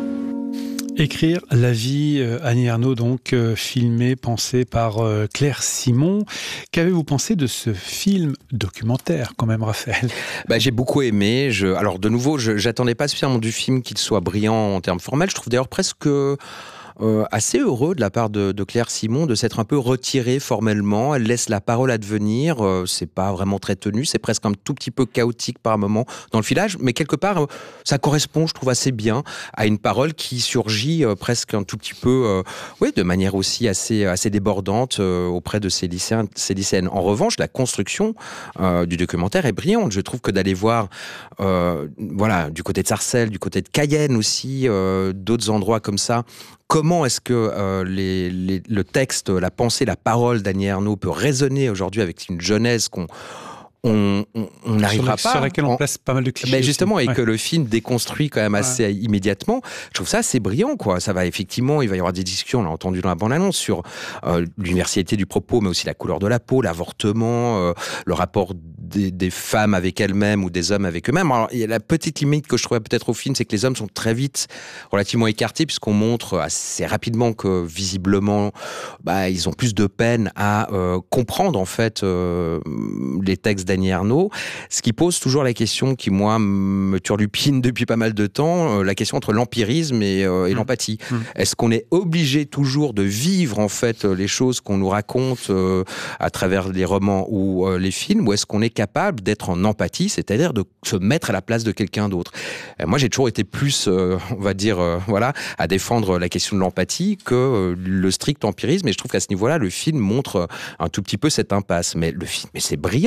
Écrire la vie, euh, Annie Ernaux, donc euh, filmé, pensé par euh, Claire Simon. Qu'avez-vous pensé de ce film documentaire, quand même, Raphaël? Bah, j'ai beaucoup aimé. Je... Alors, de nouveau, je j'attendais pas spécialement du film qu'il soit brillant en termes formels. Je trouve d'ailleurs presque euh, assez heureux de la part de, de Claire Simon de s'être un peu retirée formellement. Elle laisse la parole advenir. Euh, c'est pas vraiment très tenu. C'est presque un tout petit peu chaotique par moment dans le filage. Mais quelque part, euh, ça correspond, je trouve, assez bien à une parole qui surgit euh, presque un tout petit peu, euh, oui, de manière aussi assez, assez débordante euh, auprès de ces lycéens, ces lycéennes. En revanche, la construction euh, du documentaire est brillante. Je trouve que d'aller voir, euh, voilà, du côté de Sarcelles, du côté de Cayenne aussi, euh, d'autres endroits comme ça, comment est-ce que euh, les, les, le texte, la pensée, la parole d'Annie Ernaux peut résonner aujourd'hui avec une jeunesse qu'on on n'arrivera pas. Sur laquelle on place pas mal de clichés. Mais justement, aussi. et Ouais. que le film déconstruit quand même assez ouais. immédiatement. Je trouve ça assez brillant, quoi. Ça va effectivement, il va y avoir des discussions, on l'a entendu dans la bande-annonce, sur euh, l'universalité du propos, mais aussi la couleur de la peau, l'avortement, euh, le rapport des, des femmes avec elles-mêmes ou des hommes avec eux-mêmes. Alors, il y a la petite limite que je trouvais peut-être au film, c'est que les hommes sont très vite relativement écartés, puisqu'on montre assez rapidement que visiblement, bah, ils ont plus de peine à euh, comprendre en fait euh, les textes d'Annie Ernaux, ce qui pose toujours la question qui, moi, me turlupine depuis pas mal de temps, euh, la question entre l'empirisme et, euh, et mmh. l'empathie. Mmh. Est-ce qu'on est obligé toujours de vivre, en fait, les choses qu'on nous raconte euh, à travers les romans ou euh, les films, ou est-ce qu'on est capable d'être en empathie, c'est-à-dire de se mettre à la place de quelqu'un d'autre? Et moi, j'ai toujours été plus, euh, on va dire, euh, voilà, à défendre la question de l'empathie que euh, le strict empirisme, et je trouve qu'à ce niveau-là, le film montre un tout petit peu cette impasse. Mais le film, mais c'est brillant, quoi. Enfin,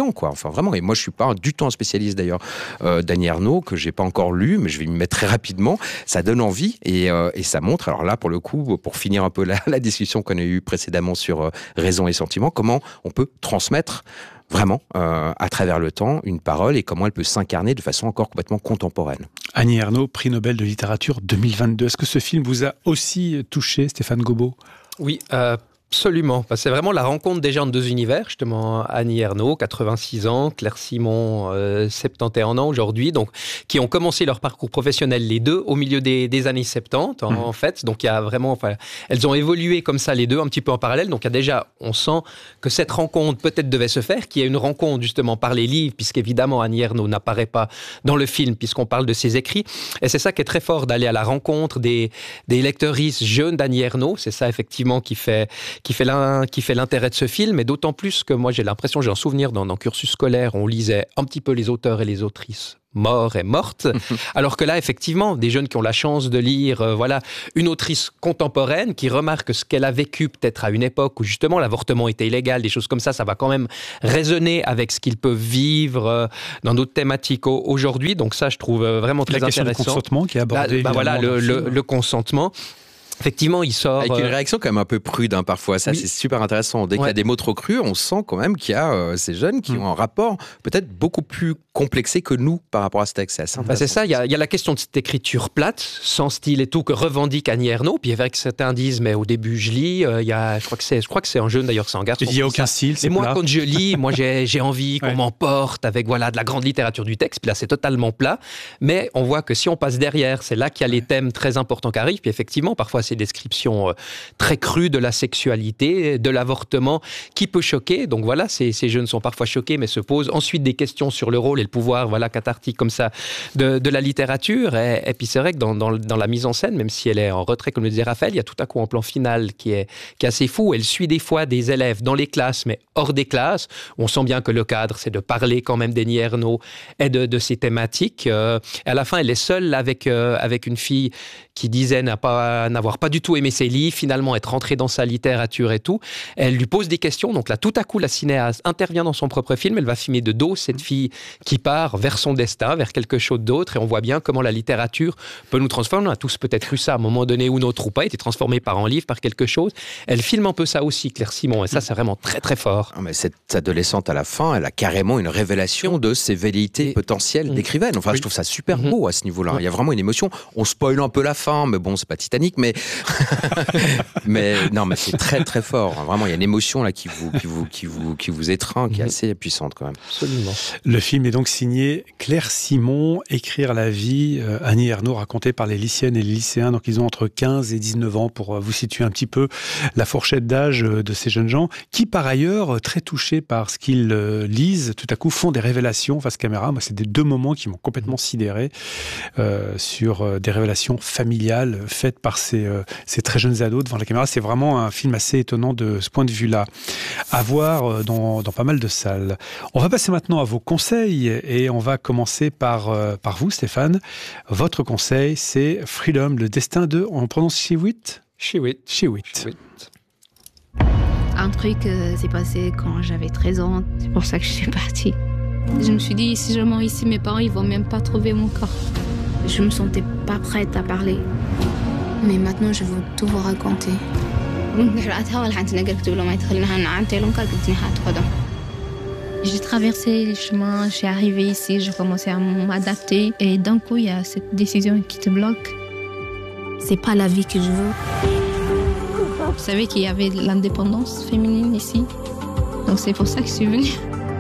Enfin, vraiment. Et moi, je suis pas du tout un spécialiste d'ailleurs euh, d'Annie Ernaux, que j'ai pas encore lu, mais je vais m'y mettre très rapidement. Ça donne envie et, euh, et ça montre. Alors là, pour le coup, pour finir un peu la, la discussion qu'on a eue précédemment sur euh, raison et sentiment, comment on peut transmettre vraiment, euh, à travers le temps, une parole et comment elle peut s'incarner de façon encore complètement contemporaine. Annie Ernaux, prix Nobel de littérature deux mille vingt-deux. Est-ce que ce film vous a aussi touché, Stéphane Gobot ? Oui, euh, absolument. C'est vraiment la rencontre déjà entre deux univers. Justement, Annie Ernaux, quatre-vingt-six ans, Claire Simon, euh, soixante et un ans aujourd'hui, donc qui ont commencé leur parcours professionnel les deux au milieu des, des années soixante-dix en, mmh. en fait. Donc il y a vraiment, enfin, elles ont évolué comme ça les deux un petit peu en parallèle. Donc il y a déjà, on sent que cette rencontre peut-être devait se faire, qu'il y a une rencontre justement par les livres, puisqu'évidemment Annie Ernaux n'apparaît pas dans le film puisqu'on parle de ses écrits. Et c'est ça qui est très fort, d'aller à la rencontre des des lectrices jeunes d'Annie Ernaux. C'est ça effectivement qui fait qui fait l'un, qui fait l'intérêt de ce film, et d'autant plus que moi j'ai l'impression, j'ai un souvenir dans, dans le cursus scolaire, on lisait un petit peu les auteurs et les autrices morts et mortes, alors que là effectivement des jeunes qui ont la chance de lire euh, voilà, une autrice contemporaine qui remarque ce qu'elle a vécu peut-être à une époque où justement l'avortement était illégal, des choses comme ça, ça va quand même résonner avec ce qu'ils peuvent vivre euh, dans d'autres thématiques au- aujourd'hui, donc ça je trouve euh, vraiment très la intéressant. La question du consentement qui est abordée. Bah, voilà, le, le, le consentement. Effectivement, il sort... Avec une euh... réaction quand même un peu prude, hein, parfois. Ça, oui. C'est super intéressant. Dès ouais. qu'il y a des mots trop crus, on sent quand même qu'il y a euh, ces jeunes qui mmh. ont un rapport peut-être beaucoup plus complexé que nous par rapport à ce texte. C'est assez bah, c'est ça, il y, y a la question de cette écriture plate, sans style et tout, que revendique Annie Ernaux. Puis avec certains disent, mais au début, je lis, euh, y a, je, crois que c'est, je crois que c'est un jeune, d'ailleurs, c'est un garçon. Il n'y a aucun style, c'est Mais moi, plat. quand je lis, moi, j'ai, j'ai envie qu'on ouais. m'emporte avec voilà, de la grande littérature du texte. Puis là, c'est totalement plat. Mais on voit que si on passe derrière, c'est là qu'il y a les thèmes très importants qui arrivent. Puis effectivement, parfois, ces descriptions très cru de la sexualité, de l'avortement, qui peut choquer. Donc voilà, ces, ces jeunes sont parfois choqués, mais se posent ensuite des questions sur le rôle et le pouvoir, voilà, cathartique comme ça, de, de la littérature. Et, et puis c'est vrai que dans, dans, dans la mise en scène, même si elle est en retrait, comme le disait Raphaël, il y a tout à coup un plan final qui est, qui est assez fou. Elle suit des fois des élèves dans les classes, mais hors des classes. On sent bien que le cadre, c'est de parler quand même d'Annie Ernaux et de, de ces thématiques. Euh, et à la fin, elle est seule avec, euh, avec une fille qui disait n'a pas, n'avoir pas du tout aimé ses livres, finalement être rentrée dans sa littérature et tout. Elle lui pose des questions, donc là, tout à coup, la cinéaste intervient dans son propre film, elle va filmer de dos cette fille qui part vers son destin, vers quelque chose d'autre, et on voit bien comment la littérature peut nous transformer. On a tous peut-être eu ça à un moment donné ou notre ou pas, été transformé par un livre, par quelque chose. Elle filme un peu ça aussi, Claire Simon, et ça, c'est vraiment très, très fort. Mais cette adolescente, à la fin, elle a carrément une révélation de ses velléités et... potentielles mmh. d'écrivaine. Enfin, oui. je trouve ça super beau mmh. à ce niveau-là. Il y a vraiment une émotion. On spoil un peu la fin, mais bon, c'est pas Titanic, mais... mais non, mais c'est très très fort. Vraiment, il y a une émotion là qui vous qui vous qui vous qui vous étreint, qui est assez puissante quand même. Absolument. Le film est donc signé Claire Simon. Écrire la vie, euh, Annie Ernaux, racontée par les lycéennes et les lycéens. Donc ils ont entre quinze et dix-neuf ans, pour euh, vous situer un petit peu la fourchette d'âge euh, de ces jeunes gens, qui par ailleurs, euh, très touchés par ce qu'ils euh, lisent, tout à coup font des révélations face caméra. Moi, c'est des deux moments qui m'ont complètement sidéré euh, sur euh, des révélations familiales faites par ces euh, ces très jeunes ados devant la caméra. C'est vraiment un film assez étonnant de ce point de vue-là, à voir dans, dans pas mal de salles. On va passer maintenant à vos conseils et on va commencer par, euh, par vous, Stéphane. Votre conseil, c'est Freedom, le destin de... On prononce Chiwetel Chiwetel. Chiwetel. Un truc euh, s'est passé quand j'avais treize ans, c'est pour ça que je suis partie. Je me suis dit, si je meurs ici, mes parents, ils vont même pas trouver mon corps. Je me sentais pas prête à parler. Mais maintenant, je veux tout vous raconter. J'ai traversé les chemins, j'ai arrivé ici, j'ai commencé à m'adapter et d'un coup il y a cette décision qui te bloque. C'est pas la vie que je veux. Vous savez qu'il y avait l'indépendance féminine ici, donc c'est pour ça que je suis venue.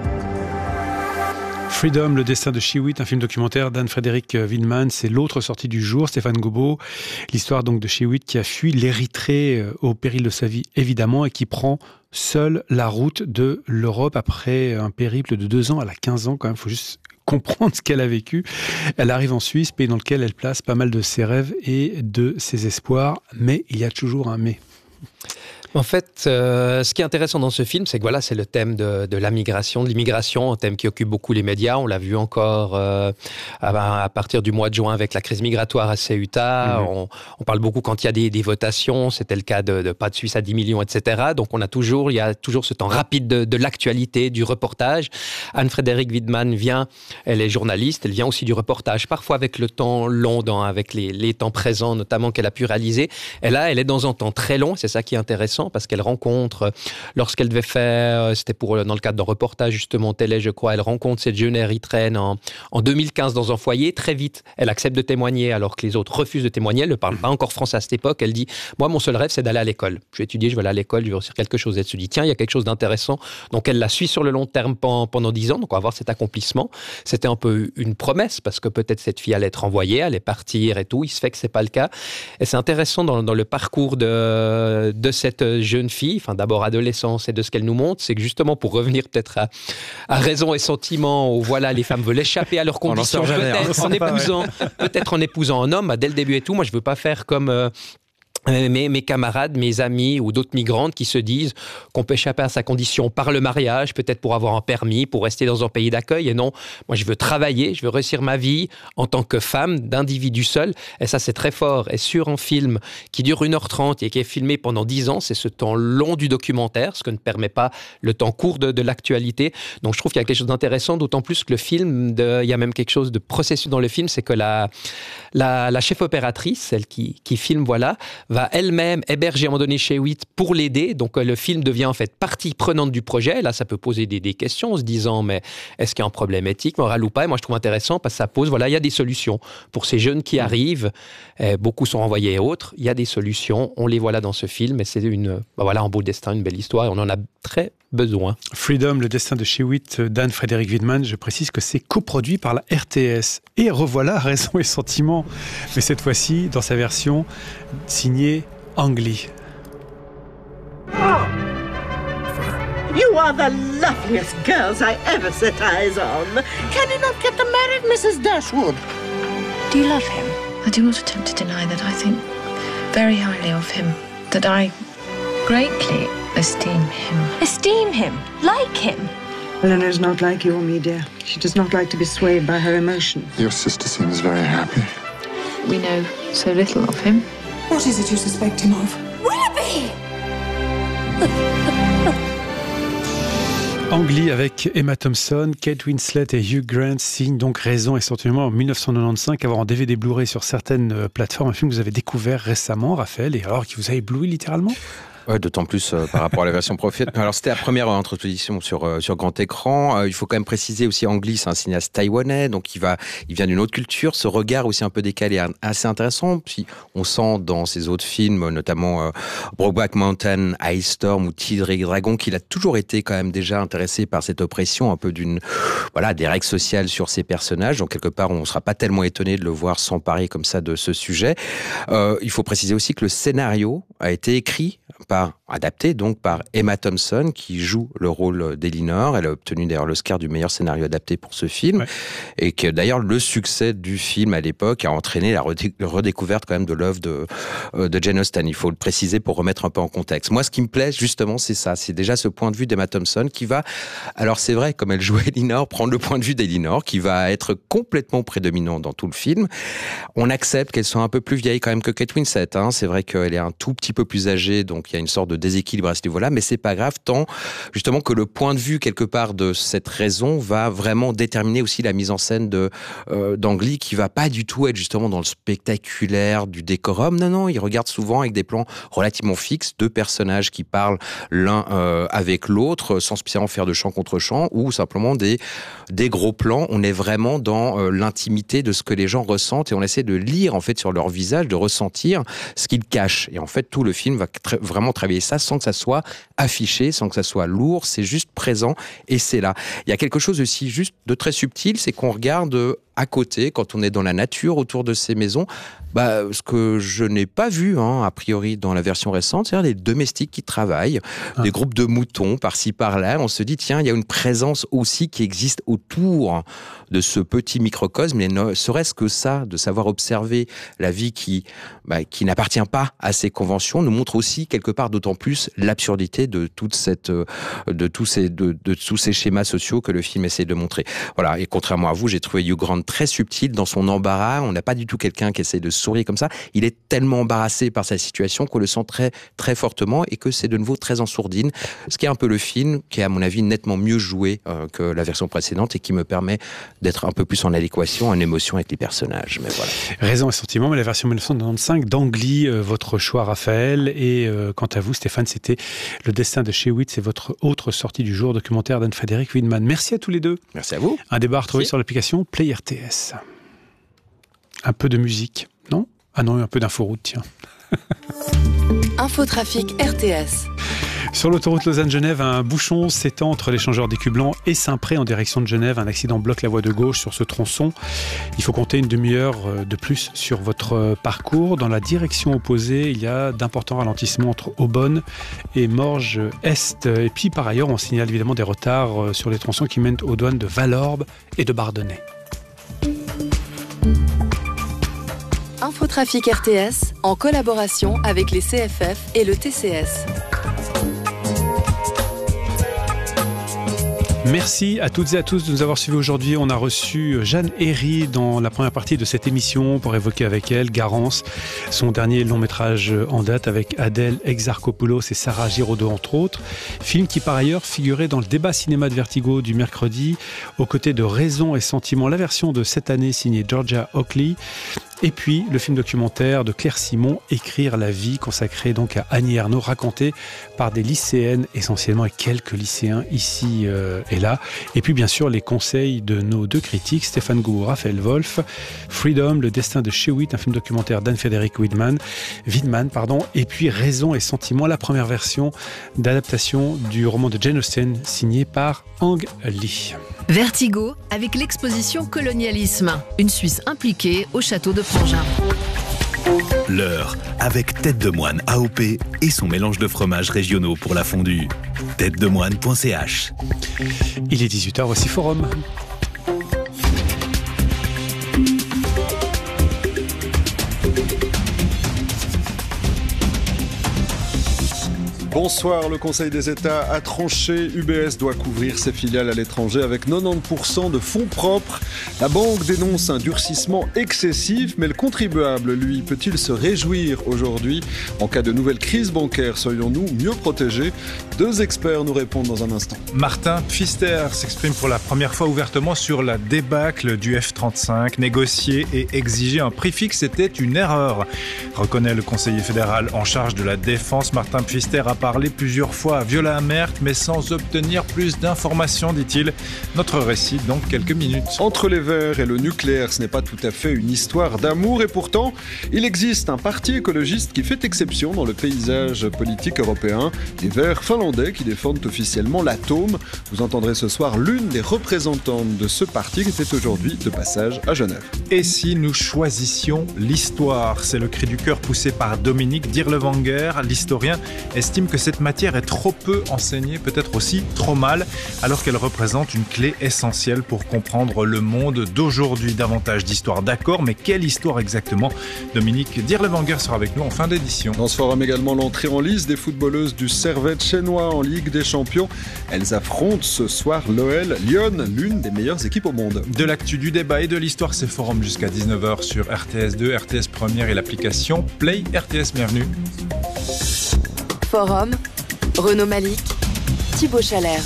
Freedom, le destin de Chiwetel, un film documentaire d'Anne-Frédérique Wildman, c'est l'autre sortie du jour. Stéphane Gobot, l'histoire donc de Chiwetel qui a fui l'Érythrée au péril de sa vie évidemment et qui prend seule la route de l'Europe après un périple de deux ans. Elle a quinze ans quand même, il faut juste comprendre ce qu'elle a vécu. Elle arrive en Suisse, pays dans lequel elle place pas mal de ses rêves et de ses espoirs, mais il y a toujours un mais. En fait, euh, ce qui est intéressant dans ce film, c'est que voilà, c'est le thème de, de la migration, de l'immigration, un thème qui occupe beaucoup les médias. On l'a vu encore euh, à, à partir du mois de juin avec la crise migratoire à Ceuta. Mm-hmm. On, on parle beaucoup quand il y a des, des votations. C'était le cas de, de Pas de Suisse à dix millions, et cetera. Donc on a toujours, il y a toujours ce temps rapide de, de l'actualité, du reportage. Anne-Frédérique Widman vient, elle est journaliste, elle vient aussi du reportage, parfois avec le temps long, dans, avec les, les temps présents notamment qu'elle a pu réaliser. Et là, elle est dans un temps très long, c'est ça qui est intéressant, parce qu'elle rencontre, lorsqu'elle devait faire, c'était pour dans le cadre d'un reportage justement télé, je crois, elle rencontre cette jeune érythréenne en, en deux mille quinze dans un foyer. Très vite, elle accepte de témoigner alors que les autres refusent de témoigner. Elle ne parle pas encore français à cette époque. Elle dit, moi, mon seul rêve, c'est d'aller à l'école. Je vais étudier, je vais aller à l'école, je vais réussir quelque chose. Elle se dit, tiens, il y a quelque chose d'intéressant. Donc, elle la suit sur le long terme pendant dix ans. Donc, on va voir cet accomplissement. C'était un peu une promesse parce que peut-être cette fille allait être renvoyée, allait partir et tout. Il se fait que c'est pas le cas. Et c'est intéressant dans, dans le parcours de, de cette jeune fille, enfin d'abord adolescence et de ce qu'elle nous montre, c'est que justement pour revenir peut-être à, à Raison et Sentiment, où voilà, les femmes veulent échapper à leurs conditions, peut-être en épousant, peut-être en épousant un homme, bah, dès le début et tout. Moi, je veux pas faire comme euh, Mes, mes camarades, mes amis ou d'autres migrantes qui se disent qu'on peut échapper à sa condition par le mariage, peut-être pour avoir un permis, pour rester dans un pays d'accueil. Et non, moi je veux travailler, je veux réussir ma vie en tant que femme, d'individu seul. Et ça c'est très fort. Et sur un film qui dure une heure trente et qui est filmé pendant dix ans, c'est ce temps long du documentaire, ce que ne permet pas le temps court de, de l'actualité. Donc je trouve qu'il y a quelque chose d'intéressant, d'autant plus que le film, de, il y a même quelque chose de processus dans le film, c'est que la, la, la chef opératrice, celle qui, qui filme, voilà, va elle-même héberger à un moment donné chez Witt pour l'aider. Donc le film devient en fait partie prenante du projet. Là, ça peut poser des, des questions en se disant, mais est-ce qu'il y a un problème éthique, moral ou pas? Et moi, je trouve intéressant parce que ça pose, voilà, il y a des solutions. Pour ces jeunes qui arrivent, eh, beaucoup sont renvoyés et autres, il y a des solutions. On les voit là dans ce film et c'est une, bah voilà, un beau destin, une belle histoire et on en a très besoin. Freedom, le destin de Shewitt d'Anne-Frédérique Widman. Je précise que c'est coproduit par la R T S. Et revoilà Raison et Sentiment, mais cette fois-ci dans sa version signée Ang Lee. You are the loveliest girls I ever set eyes on. Can you not get them married, Missus Dashwood? Do you love him? I do not attempt to deny that I think very highly of him, that I greatly esteem him. Esteem him? Like him? Eleanor's not like you or me, dear. She does not like to be swayed by her emotions. Your sister seems very happy. We know so little of him. What is it you suspect him of? Willoughby! Ang Lee avec Emma Thompson, Kate Winslet et Hugh Grant signent donc Raison et Sentiment en dix-neuf cent quatre-vingt-quinze, avoir en D V D Blu-ray sur certaines plateformes, un film que vous avez découvert récemment, Raphaël, et alors qui vous a ébloui littéralement? Ouais, d'autant plus euh, par rapport à la version Profit. Alors c'était la première introduction sur euh, sur grand écran. Euh, il faut quand même préciser aussi, Ang Lee, c'est un cinéaste taïwanais, donc il va, il vient d'une autre culture. Ce regard aussi un peu décalé est assez intéressant. Puis on sent dans ses autres films, notamment euh, Brokeback Mountain, Ice Storm ou Tigre et Dragon, qu'il a toujours été quand même déjà intéressé par cette oppression, un peu d'une, voilà, des règles sociales sur ses personnages. Donc quelque part, on ne sera pas tellement étonné de le voir s'emparer comme ça de ce sujet. Euh, il faut préciser aussi que le scénario a été écrit par, adapté donc par Emma Thompson, qui joue le rôle d'Elinor. Elle a obtenu d'ailleurs l'Oscar du meilleur scénario adapté pour ce film. Ouais. Et que d'ailleurs le succès du film à l'époque a entraîné la redé- redécouverte quand même de l'œuvre de, euh, de Jane Austen. Il faut le préciser pour remettre un peu en contexte. Moi, ce qui me plaît justement, c'est ça. C'est déjà ce point de vue d'Emma Thompson qui va, alors c'est vrai, comme elle joue Elinor, prendre le point de vue d'Elinor, qui va être complètement prédominant dans tout le film. On accepte qu'elle soit un peu plus vieille quand même que Kate Winslet. Hein. C'est vrai qu'elle est un tout petit peu plus âgée, donc il y a une sorte de déséquilibre à ce niveau-là, mais c'est pas grave tant justement que le point de vue quelque part de cette raison va vraiment déterminer aussi la mise en scène de euh, d'Ang Lee, qui va pas du tout être justement dans le spectaculaire du décorum. Non, non, il regarde souvent avec des plans relativement fixes, deux personnages qui parlent l'un euh, avec l'autre, sans spécialement faire de champ contre champ, ou simplement des des gros plans. On est vraiment dans euh, l'intimité de ce que les gens ressentent et on essaie de lire en fait sur leur visage, de ressentir ce qu'ils cachent. Et en fait, tout le film va tra- vraiment travailler ça sans que ça soit affiché, sans que ça soit lourd, c'est juste présent et c'est là. Il y a quelque chose aussi juste de très subtil, c'est qu'on regarde à côté, quand on est dans la nature autour de ces maisons, bah, ce que je n'ai pas vu, hein, a priori, dans la version récente, c'est-à-dire les domestiques qui travaillent, ah. des groupes de moutons par-ci par-là. On se dit, tiens, il y a une présence aussi qui existe autour de ce petit microcosme, mais ne serait-ce que ça, de savoir observer la vie qui, bah, qui n'appartient pas à ces conventions, nous montre aussi quelque part d'autant plus l'absurdité de toute cette, de tous ces, de, de tous ces schémas sociaux que le film essaie de montrer. Voilà. Et contrairement à vous, j'ai trouvé Hugh Grant très subtil dans son embarras. On n'a pas du tout quelqu'un qui essaie de sourire comme ça. Il est tellement embarrassé par sa situation qu'on le sent très, très fortement et que c'est de nouveau très en sourdine. Ce qui est un peu le film qui est, à mon avis, nettement mieux joué euh, que la version précédente et qui me permet d'être un peu plus en adéquation, en émotion avec les personnages. Mais voilà. Raison et sentiment, mais la version dix-neuf cent quatre-vingt-quinze d'Angly, euh, votre choix, Raphaël. Et euh, quant à vous, Stéphane, c'était Le destin de Shewitt, c'est votre autre sortie du jour, documentaire d'Anne-Frédérique Widman. Merci à tous les deux. Merci à vous. Un débat retrouvé Merci. sur l'application Play R T S. Un peu de musique, non ? Ah non, un peu d'inforoute, tiens. Infotrafic R T S. Sur l'autoroute Lausanne-Genève, un bouchon s'étend entre l'échangeur d'écus blancs et Saint-Pré en direction de Genève. Un accident bloque la voie de gauche sur ce tronçon. Il faut compter une demi-heure de plus sur votre parcours. Dans la direction opposée, il y a d'importants ralentissements entre Aubonne et Morges-Est. Et puis par ailleurs, on signale évidemment des retards sur les tronçons qui mènent aux douanes de Valorbe et de Bardonnay. Infotrafic R T S en collaboration avec les C F F et le T C S. Merci à toutes et à tous de nous avoir suivis aujourd'hui. On a reçu Jeanne Herry dans la première partie de cette émission pour évoquer avec elle Garance, son dernier long métrage en date avec Adèle Exarchopoulos et Sarah Giraudot entre autres. Film qui par ailleurs figurait dans le débat cinéma de Vertigo du mercredi aux côtés de Raison et Sentiment, la version de cette année signée Georgia Oakley. Et puis le film documentaire de Claire Simon, Écrire la vie, consacré donc à Annie Ernaux, raconté par des lycéennes essentiellement et quelques lycéens ici euh, et là. Et puis bien sûr les conseils de nos deux critiques, Stéphane Gou, Raphaël Wolf, Freedom, Le destin de Shewitt, un film documentaire d'Anne-Frédérique Widman, Widman, pardon, et puis Raison et Sentiment, la première version d'adaptation du roman de Jane Austen signé par Ang Lee. Vertigo avec l'exposition Colonialisme, une Suisse impliquée au château de Prangin. L'heure avec Tête de Moine A O P et son mélange de fromages régionaux pour la fondue. tête de moine point c h. Il est dix-huit heures, voici Forum. Bonsoir, le Conseil des États a tranché. U B S doit couvrir ses filiales à l'étranger avec quatre-vingt-dix pour cent de fonds propres. La banque dénonce un durcissement excessif, mais le contribuable, lui, peut-il se réjouir aujourd'hui ? En cas de nouvelle crise bancaire, serions-nous mieux protégés ? Deux experts nous répondent dans un instant. Martin Pfister s'exprime pour la première fois ouvertement sur la débâcle du F trente-cinq. Négocier et exiger un prix fixe était une erreur, reconnaît le conseiller fédéral en charge de la défense. Martin Pfister a parlé plusieurs fois à Viola Amert, mais sans obtenir plus d'informations, dit-il. Notre récit dans quelques minutes. Entre les Verts et le nucléaire, ce n'est pas tout à fait une histoire d'amour, et pourtant, il existe un parti écologiste qui fait exception dans le paysage politique européen, les Verts finlandais qui défendent officiellement l'atome. Vous entendrez ce soir l'une des représentantes de ce parti qui était aujourd'hui de passage à Genève. Et si nous choisissions l'histoire ? C'est le cri du cœur poussé par Dominique Dirlewanger. L'historien estime que cette matière est trop peu enseignée, peut-être aussi trop mal, alors qu'elle représente une clé essentielle pour comprendre le monde d'aujourd'hui. Davantage d'histoire, d'accord, mais quelle histoire exactement ? Dominique Dirlewanger sera avec nous en fin d'édition. Dans ce forum également l'entrée en lice des footballeuses du Servette chinois en Ligue des Champions. Elles affrontent ce soir l'O L Lyon, l'une des meilleures équipes au monde. De l'actu, du débat et de l'histoire, c'est forum jusqu'à dix-neuf heures sur R T S deux, R T S Première et l'application Play R T S. Bienvenue. Forum, Renaud Malik, Thibaut Chalère.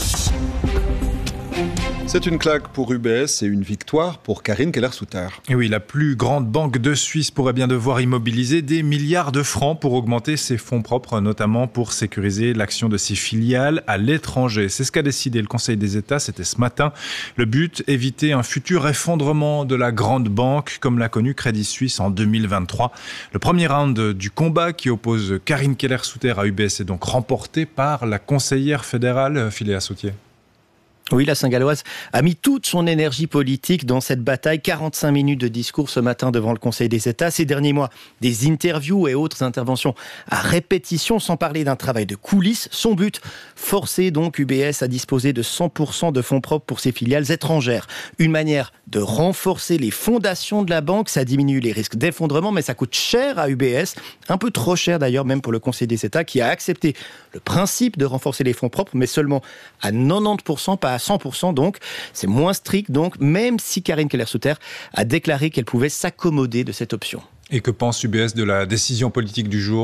C'est une claque pour U B S et une victoire pour Karine Keller-Souter. Et oui, la plus grande banque de Suisse pourrait bien devoir immobiliser des milliards de francs pour augmenter ses fonds propres, notamment pour sécuriser l'action de ses filiales à l'étranger. C'est ce qu'a décidé le Conseil des États, c'était ce matin. Le but, éviter un futur effondrement de la grande banque, comme l'a connu Crédit Suisse en deux mille vingt-trois. Le premier round du combat qui oppose Karine Keller-Souter à U B S est donc remporté par la conseillère fédérale Philéa Sautier. Oui, la Saint-Galloise a mis toute son énergie politique dans cette bataille. quarante-cinq minutes de discours ce matin devant le Conseil des États. Ces derniers mois, des interviews et autres interventions à répétition, sans parler d'un travail de coulisses. Son but, forcer donc U B S à disposer de cent pour cent de fonds propres pour ses filiales étrangères. Une manière de renforcer les fondations de la banque. Ça diminue les risques d'effondrement, mais ça coûte cher à U B S. Un peu trop cher d'ailleurs, même pour le Conseil des États, qui a accepté le principe de renforcer les fonds propres, mais seulement à quatre-vingt-dix pour cent, pas à cent pour cent, donc c'est moins strict, donc même si Karine Keller-Souter a déclaré qu'elle pouvait s'accommoder de cette option. Et que pense U B S de la décision politique du jour ?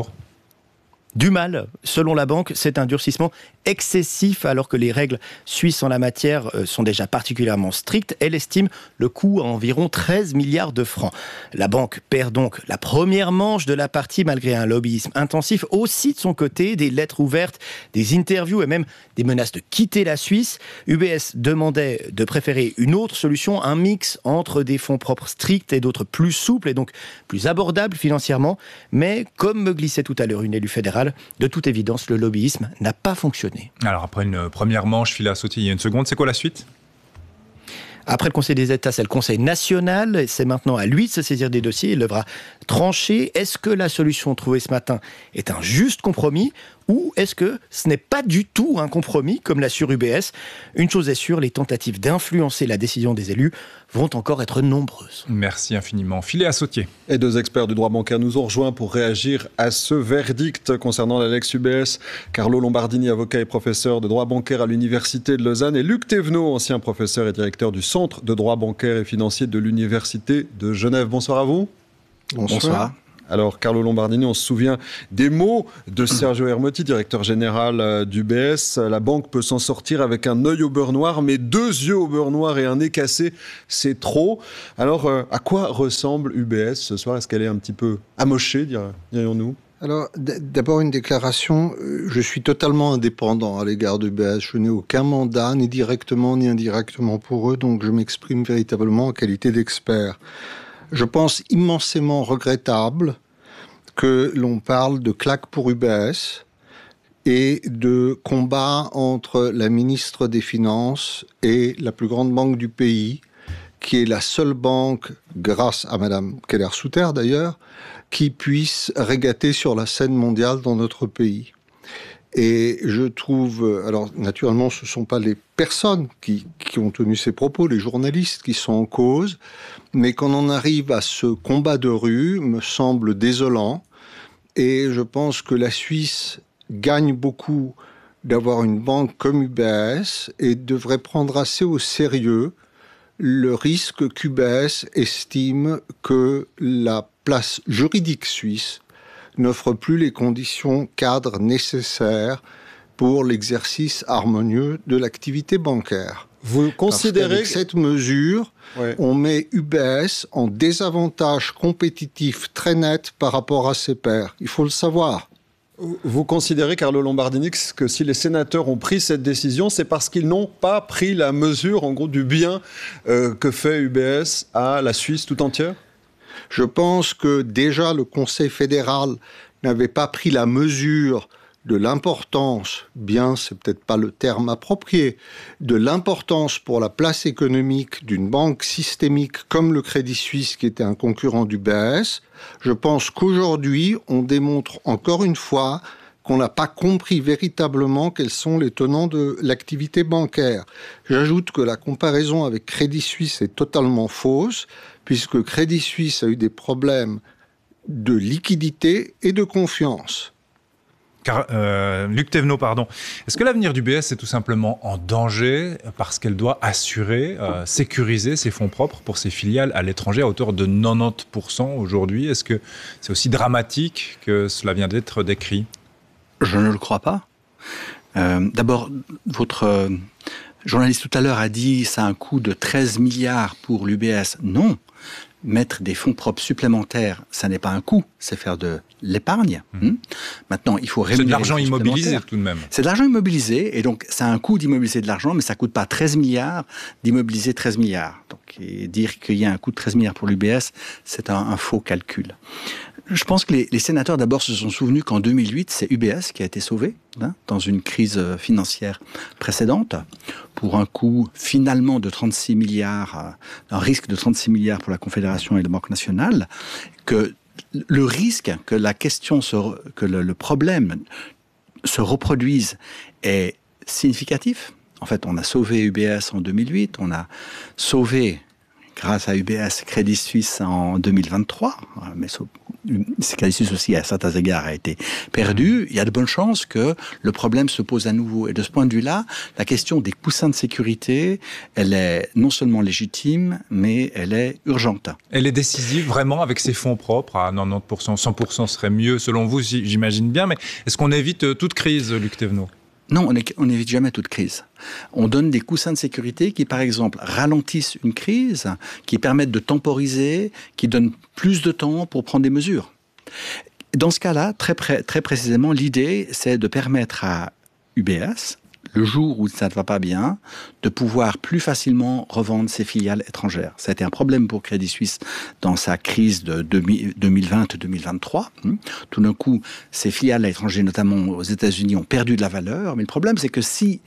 Du mal, selon la banque, c'est un durcissement excessif alors que les règles suisses en la matière sont déjà particulièrement strictes. Elle estime le coût à environ treize milliards de francs. La banque perd donc la première manche de la partie malgré un lobbyisme intensif. Aussi de son côté, des lettres ouvertes, des interviews et même des menaces de quitter la Suisse. U B S demandait de préférer une autre solution, un mix entre des fonds propres stricts et d'autres plus souples et donc plus abordables financièrement. Mais comme me glissait tout à l'heure une élue fédérale, de toute évidence, le lobbyisme n'a pas fonctionné. Alors après une première manche filée à sauter il y a une seconde, c'est quoi la suite ? Après le Conseil des États, c'est le Conseil national. C'est maintenant à lui de se saisir des dossiers. Il devra trancher. Est-ce que la solution trouvée ce matin est un juste compromis ou est-ce que ce n'est pas du tout un compromis, comme l'assure U B S ? Une chose est sûre, les tentatives d'influencer la décision des élus vont encore être nombreuses. Merci infiniment. Filet à sautier. Et deux experts du droit bancaire nous ont rejoints pour réagir à ce verdict concernant la Lex U B S. Carlo Lombardini, avocat et professeur de droit bancaire à l'Université de Lausanne, et Luc Thévenot, ancien professeur et directeur du Centre de droit bancaire et financier de l'Université de Genève. Bonsoir à vous. Bonsoir. Bonsoir. Alors, Carlo Lombardini, on se souvient des mots de Sergio Ermotti, directeur général d'U B S. La banque peut s'en sortir avec un œil au beurre noir, mais deux yeux au beurre noir et un nez cassé, c'est trop. Alors, euh, à quoi ressemble U B S ce soir ? Est-ce qu'elle est un petit peu amochée, dirions-nous ? Alors, d- d'abord une déclaration. Je suis totalement indépendant à l'égard d'U B S. Je n'ai aucun mandat, ni directement ni indirectement pour eux, donc je m'exprime véritablement en qualité d'expert. Je pense immensément regrettable que l'on parle de claque pour U B S et de combat entre la ministre des Finances et la plus grande banque du pays, qui est la seule banque, grâce à Madame Keller-Souter d'ailleurs, qui puisse régater sur la scène mondiale dans notre pays. Et je trouve, alors naturellement ce ne sont pas les personnes qui, qui ont tenu ces propos, les journalistes qui sont en cause, mais qu'on en arrive à ce combat de rue me semble désolant. Et je pense que la Suisse gagne beaucoup d'avoir une banque comme U B S et devrait prendre assez au sérieux le risque qu'U B S estime que la place juridique suisse n'offre plus les conditions cadres nécessaires pour l'exercice harmonieux de l'activité bancaire. Vous considérez qu'avec que... cette mesure, ouais. on met U B S en désavantage compétitif très net par rapport à ses pairs. Il faut le savoir. Vous considérez, Carlo Lombardini, que si les sénateurs ont pris cette décision, c'est parce qu'ils n'ont pas pris la mesure, en gros, du bien euh, que fait U B S à la Suisse tout entière ? Je pense que déjà le Conseil fédéral n'avait pas pris la mesure de l'importance, bien c'est peut-être pas le terme approprié, de l'importance pour la place économique d'une banque systémique comme le Crédit Suisse qui était un concurrent d'U B S. Je pense qu'aujourd'hui on démontre encore une fois qu'on n'a pas compris véritablement quels sont les tenants de l'activité bancaire. J'ajoute que la comparaison avec Crédit Suisse est totalement fausse, puisque Crédit Suisse a eu des problèmes de liquidité et de confiance. Car, euh, Luc Thévenot, pardon. Est-ce que l'avenir d'U B S est tout simplement en danger parce qu'elle doit assurer, euh, sécuriser ses fonds propres pour ses filiales à l'étranger à hauteur de quatre-vingt-dix pour cent aujourd'hui ? Est-ce que c'est aussi dramatique que cela vient d'être décrit ? Je ne le crois pas. Euh, d'abord, votre euh, journaliste tout à l'heure a dit que ça a un coût de treize milliards pour l'U B S. Non. mettre des fonds propres supplémentaires, ça n'est pas un coût, c'est faire de l'épargne. Mmh. Mmh. Maintenant, il faut rémunérer. C'est de l'argent immobilisé tout de même. C'est de l'argent immobilisé, et donc ça a un coût d'immobiliser de l'argent, mais ça ne coûte pas treize milliards d'immobiliser treize milliards. Donc et dire qu'il y a un coût de treize milliards pour l'U B S, c'est un, un faux calcul. Je pense que les, les sénateurs d'abord se sont souvenus qu'en deux mille huit, c'est U B S qui a été sauvé hein, dans une crise financière précédente pour un coût finalement de trente-six milliards, un risque de trente-six milliards pour la Confédération et la Banque nationale, que le risque que la question, se, que le, le problème se reproduise est significatif. En fait, on a sauvé U B S en deux mille huit, on a sauvé, grâce à U B S, Crédit Suisse en deux mille vingt-trois, mais Crédit Suisse aussi, à certains égards, a été perdu. Il y a de bonnes chances que le problème se pose à nouveau. Et de ce point de vue-là, la question des coussins de sécurité, elle est non seulement légitime, mais elle est urgente. Elle est décisive, vraiment, avec ses fonds propres, à quatre-vingt-dix pour cent, cent pour cent serait mieux, selon vous, j'imagine bien. Mais est-ce qu'on évite toute crise, Luc Thévenot ? Non, on n'évite jamais toute crise. On donne des coussins de sécurité qui, par exemple, ralentissent une crise, qui permettent de temporiser, qui donnent plus de temps pour prendre des mesures. Dans ce cas-là, très, pré- très précisément, l'idée, c'est de permettre à U B S, le jour où ça ne va pas bien, de pouvoir plus facilement revendre ses filiales étrangères. Ça a été un problème pour Crédit Suisse dans sa crise de deux mille vingt deux mille vingt-trois. Tout d'un coup, ses filiales à l'étranger, notamment aux États-Unis, ont perdu de la valeur. Mais le problème, c'est que si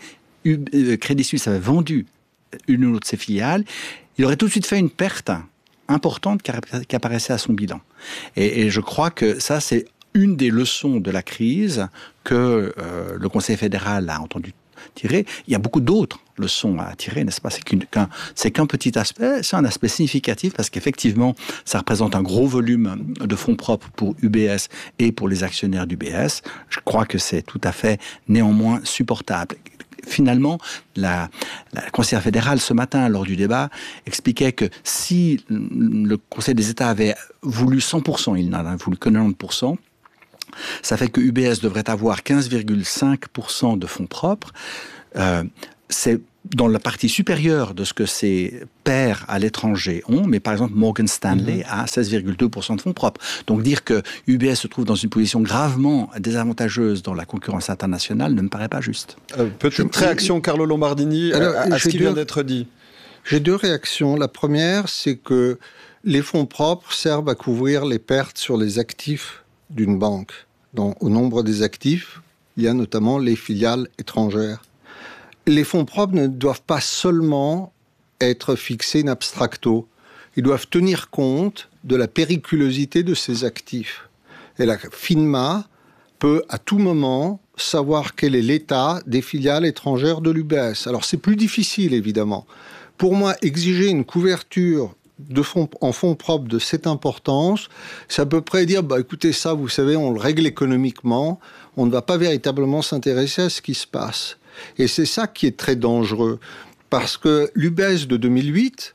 Crédit Suisse avait vendu une ou l'autre de ses filiales, il aurait tout de suite fait une perte importante qui apparaissait à son bilan. Et, et je crois que ça, c'est une des leçons de la crise que euh, le Conseil fédéral a entendu tirer. Il y a beaucoup d'autres leçons à tirer, n'est-ce pas ? C'est qu'un, c'est qu'un petit aspect, c'est un aspect significatif parce qu'effectivement, ça représente un gros volume de fonds propres pour U B S et pour les actionnaires d'U B S. Je crois que c'est tout à fait néanmoins supportable. Finalement, la, la conseillère fédérale, ce matin, lors du débat, expliquait que si le Conseil des États avait voulu cent pour cent, il n'en a voulu que quatre-vingt-dix pour cent, ça fait que U B S devrait avoir quinze virgule cinq pour cent de fonds propres. Euh, c'est dans la partie supérieure de ce que ses pairs à l'étranger ont, mais par exemple Morgan Stanley mmh. a seize virgule deux pour cent de fonds propres. Donc dire que U B S se trouve dans une position gravement désavantageuse dans la concurrence internationale ne me paraît pas juste. Euh, petite Je... réaction, Carlo Lombardini, Alors, à, à ce qui deux... vient d'être dit. J'ai deux réactions. La première, c'est que les fonds propres servent à couvrir les pertes sur les actifs d'une banque. Dans, au nombre des actifs, il y a notamment les filiales étrangères. Les fonds propres ne doivent pas seulement être fixés in abstracto. Ils doivent tenir compte de la périculosité de ces actifs. Et la FINMA peut à tout moment savoir quel est l'état des filiales étrangères de l'U B S. Alors c'est plus difficile évidemment. Pour moi, exiger une couverture de fonds, en fonds propres de cette importance, c'est à peu près dire, bah, écoutez, ça, vous savez, on le règle économiquement, on ne va pas véritablement s'intéresser à ce qui se passe. Et c'est ça qui est très dangereux, parce que l'U B S de deux mille huit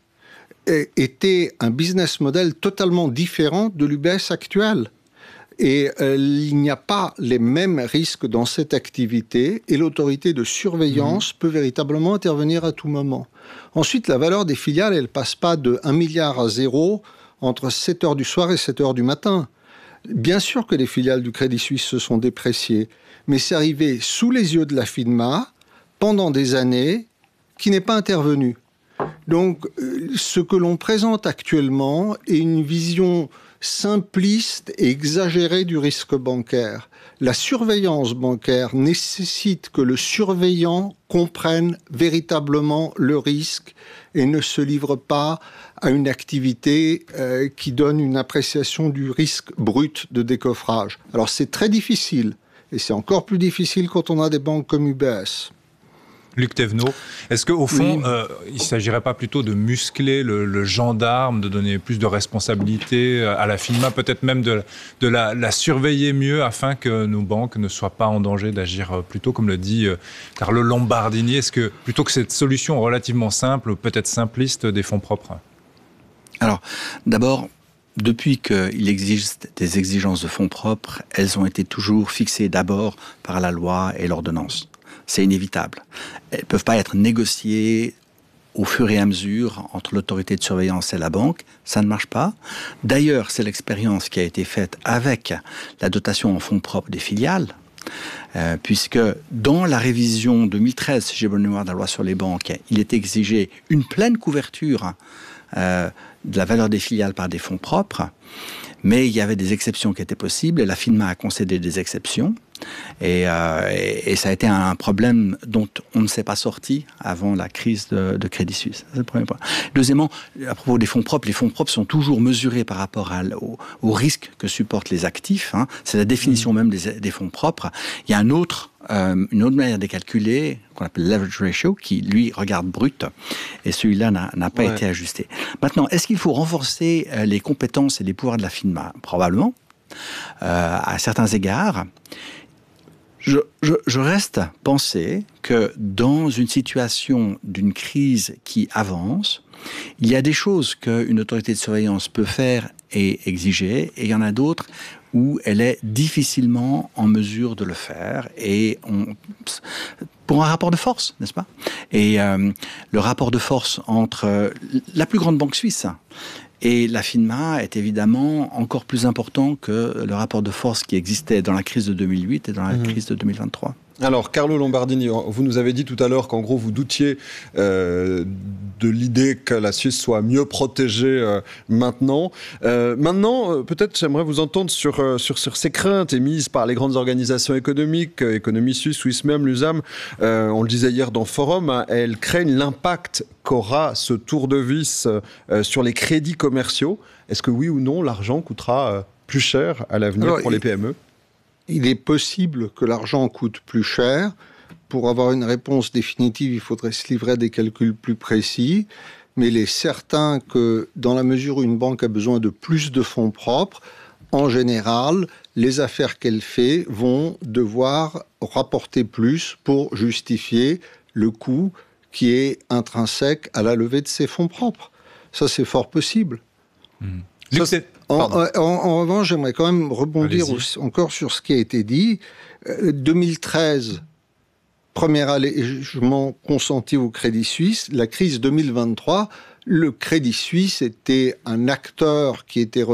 était un business model totalement différent de l'U B S actuel. Et euh, il n'y a pas les mêmes risques dans cette activité, et l'autorité de surveillance mmh. peut véritablement intervenir à tout moment. Ensuite, la valeur des filiales, elle ne passe pas de un milliard à zéro entre sept heures du soir et sept heures du matin. Bien sûr que les filiales du Crédit Suisse se sont dépréciées, mais c'est arrivé sous les yeux de la FINMA, pendant des années, qui n'est pas intervenu. Donc, ce que l'on présente actuellement est une vision simpliste et exagérée du risque bancaire. La surveillance bancaire nécessite que le surveillant comprenne véritablement le risque et ne se livre pas à une activité euh, qui donne une appréciation du risque brut de décoffrage. Alors c'est très difficile, et c'est encore plus difficile quand on a des banques comme U B S. Luc Thévenot, est-ce qu'au fond, oui. euh, il ne s'agirait pas plutôt de muscler le, le gendarme, de donner plus de responsabilités à la FINMA, peut-être même de, de la, la surveiller mieux afin que nos banques ne soient pas en danger d'agir plutôt, comme le dit euh, Carlo Lombardini. Est-ce que plutôt que cette solution relativement simple, peut-être simpliste, des fonds propres ? Alors, d'abord, depuis qu'il existe des exigences de fonds propres, elles ont été toujours fixées d'abord par la loi et l'ordonnance. C'est inévitable. Elles ne peuvent pas être négociées au fur et à mesure entre l'autorité de surveillance et la banque. Ça ne marche pas. D'ailleurs, c'est l'expérience qui a été faite avec la dotation en fonds propres des filiales, euh, puisque dans la révision deux mille treize, si j'ai bonne mémoire de la loi sur les banques, il est exigé une pleine couverture euh, de la valeur des filiales par des fonds propres, mais il y avait des exceptions qui étaient possibles, et la FINMA a concédé des exceptions. Et, euh, et, et ça a été un problème dont on ne s'est pas sorti avant la crise de, de Crédit Suisse. C'est le premier point. Deuxièmement, à propos des fonds propres, les fonds propres sont toujours mesurés par rapport à, au, au risque que supportent les actifs. Hein. C'est la définition mmh. même des, des fonds propres. Il y a un autre, euh, une autre manière de calculer, qu'on appelle leverage ratio, qui lui regarde brut, et celui-là n'a, n'a pas ouais. été ajusté. Maintenant, est-ce qu'il faut renforcer euh, les compétences et les pouvoirs de la FINMA ? Probablement, euh, à certains égards. Je, je, je reste à penser que dans une situation d'une crise qui avance, il y a des choses qu'une autorité de surveillance peut faire et exiger, et il y en a d'autres où elle est difficilement en mesure de le faire, et on, pour un rapport de force, n'est-ce pas ? Et euh, le rapport de force entre la plus grande banque suisse et la FINMA est évidemment encore plus important que le rapport de force qui existait dans la crise de deux mille huit et dans la mmh. crise de deux mille vingt-trois. Alors, Carlo Lombardini, vous nous avez dit tout à l'heure qu'en gros, vous doutiez euh, de l'idée que la Suisse soit mieux protégée euh, maintenant. Euh, maintenant, euh, peut-être j'aimerais vous entendre sur, euh, sur, sur ces craintes émises par les grandes organisations économiques, euh, Économie Suisse, Swissmem, l'U S A M. Euh, on le disait hier dans Forum, hein, elles craignent l'impact qu'aura ce tour de vis euh, sur les crédits commerciaux. Est-ce que oui ou non, l'argent coûtera euh, plus cher à l'avenir Alors, pour les P M E ? Il est possible que l'argent coûte plus cher. Pour avoir une réponse définitive, il faudrait se livrer à des calculs plus précis. Mais il est certain que dans la mesure où une banque a besoin de plus de fonds propres, en général, les affaires qu'elle fait vont devoir rapporter plus pour justifier le coût qui est intrinsèque à la levée de ces fonds propres. Ça, c'est fort possible. Mmh. Ça, c'est... En, en, en revanche, j'aimerais quand même rebondir aussi, encore sur ce qui a été dit. Euh, deux mille treize, premier allègement consenti au Crédit Suisse. La crise deux mille vingt-trois, le Crédit Suisse était un acteur qui était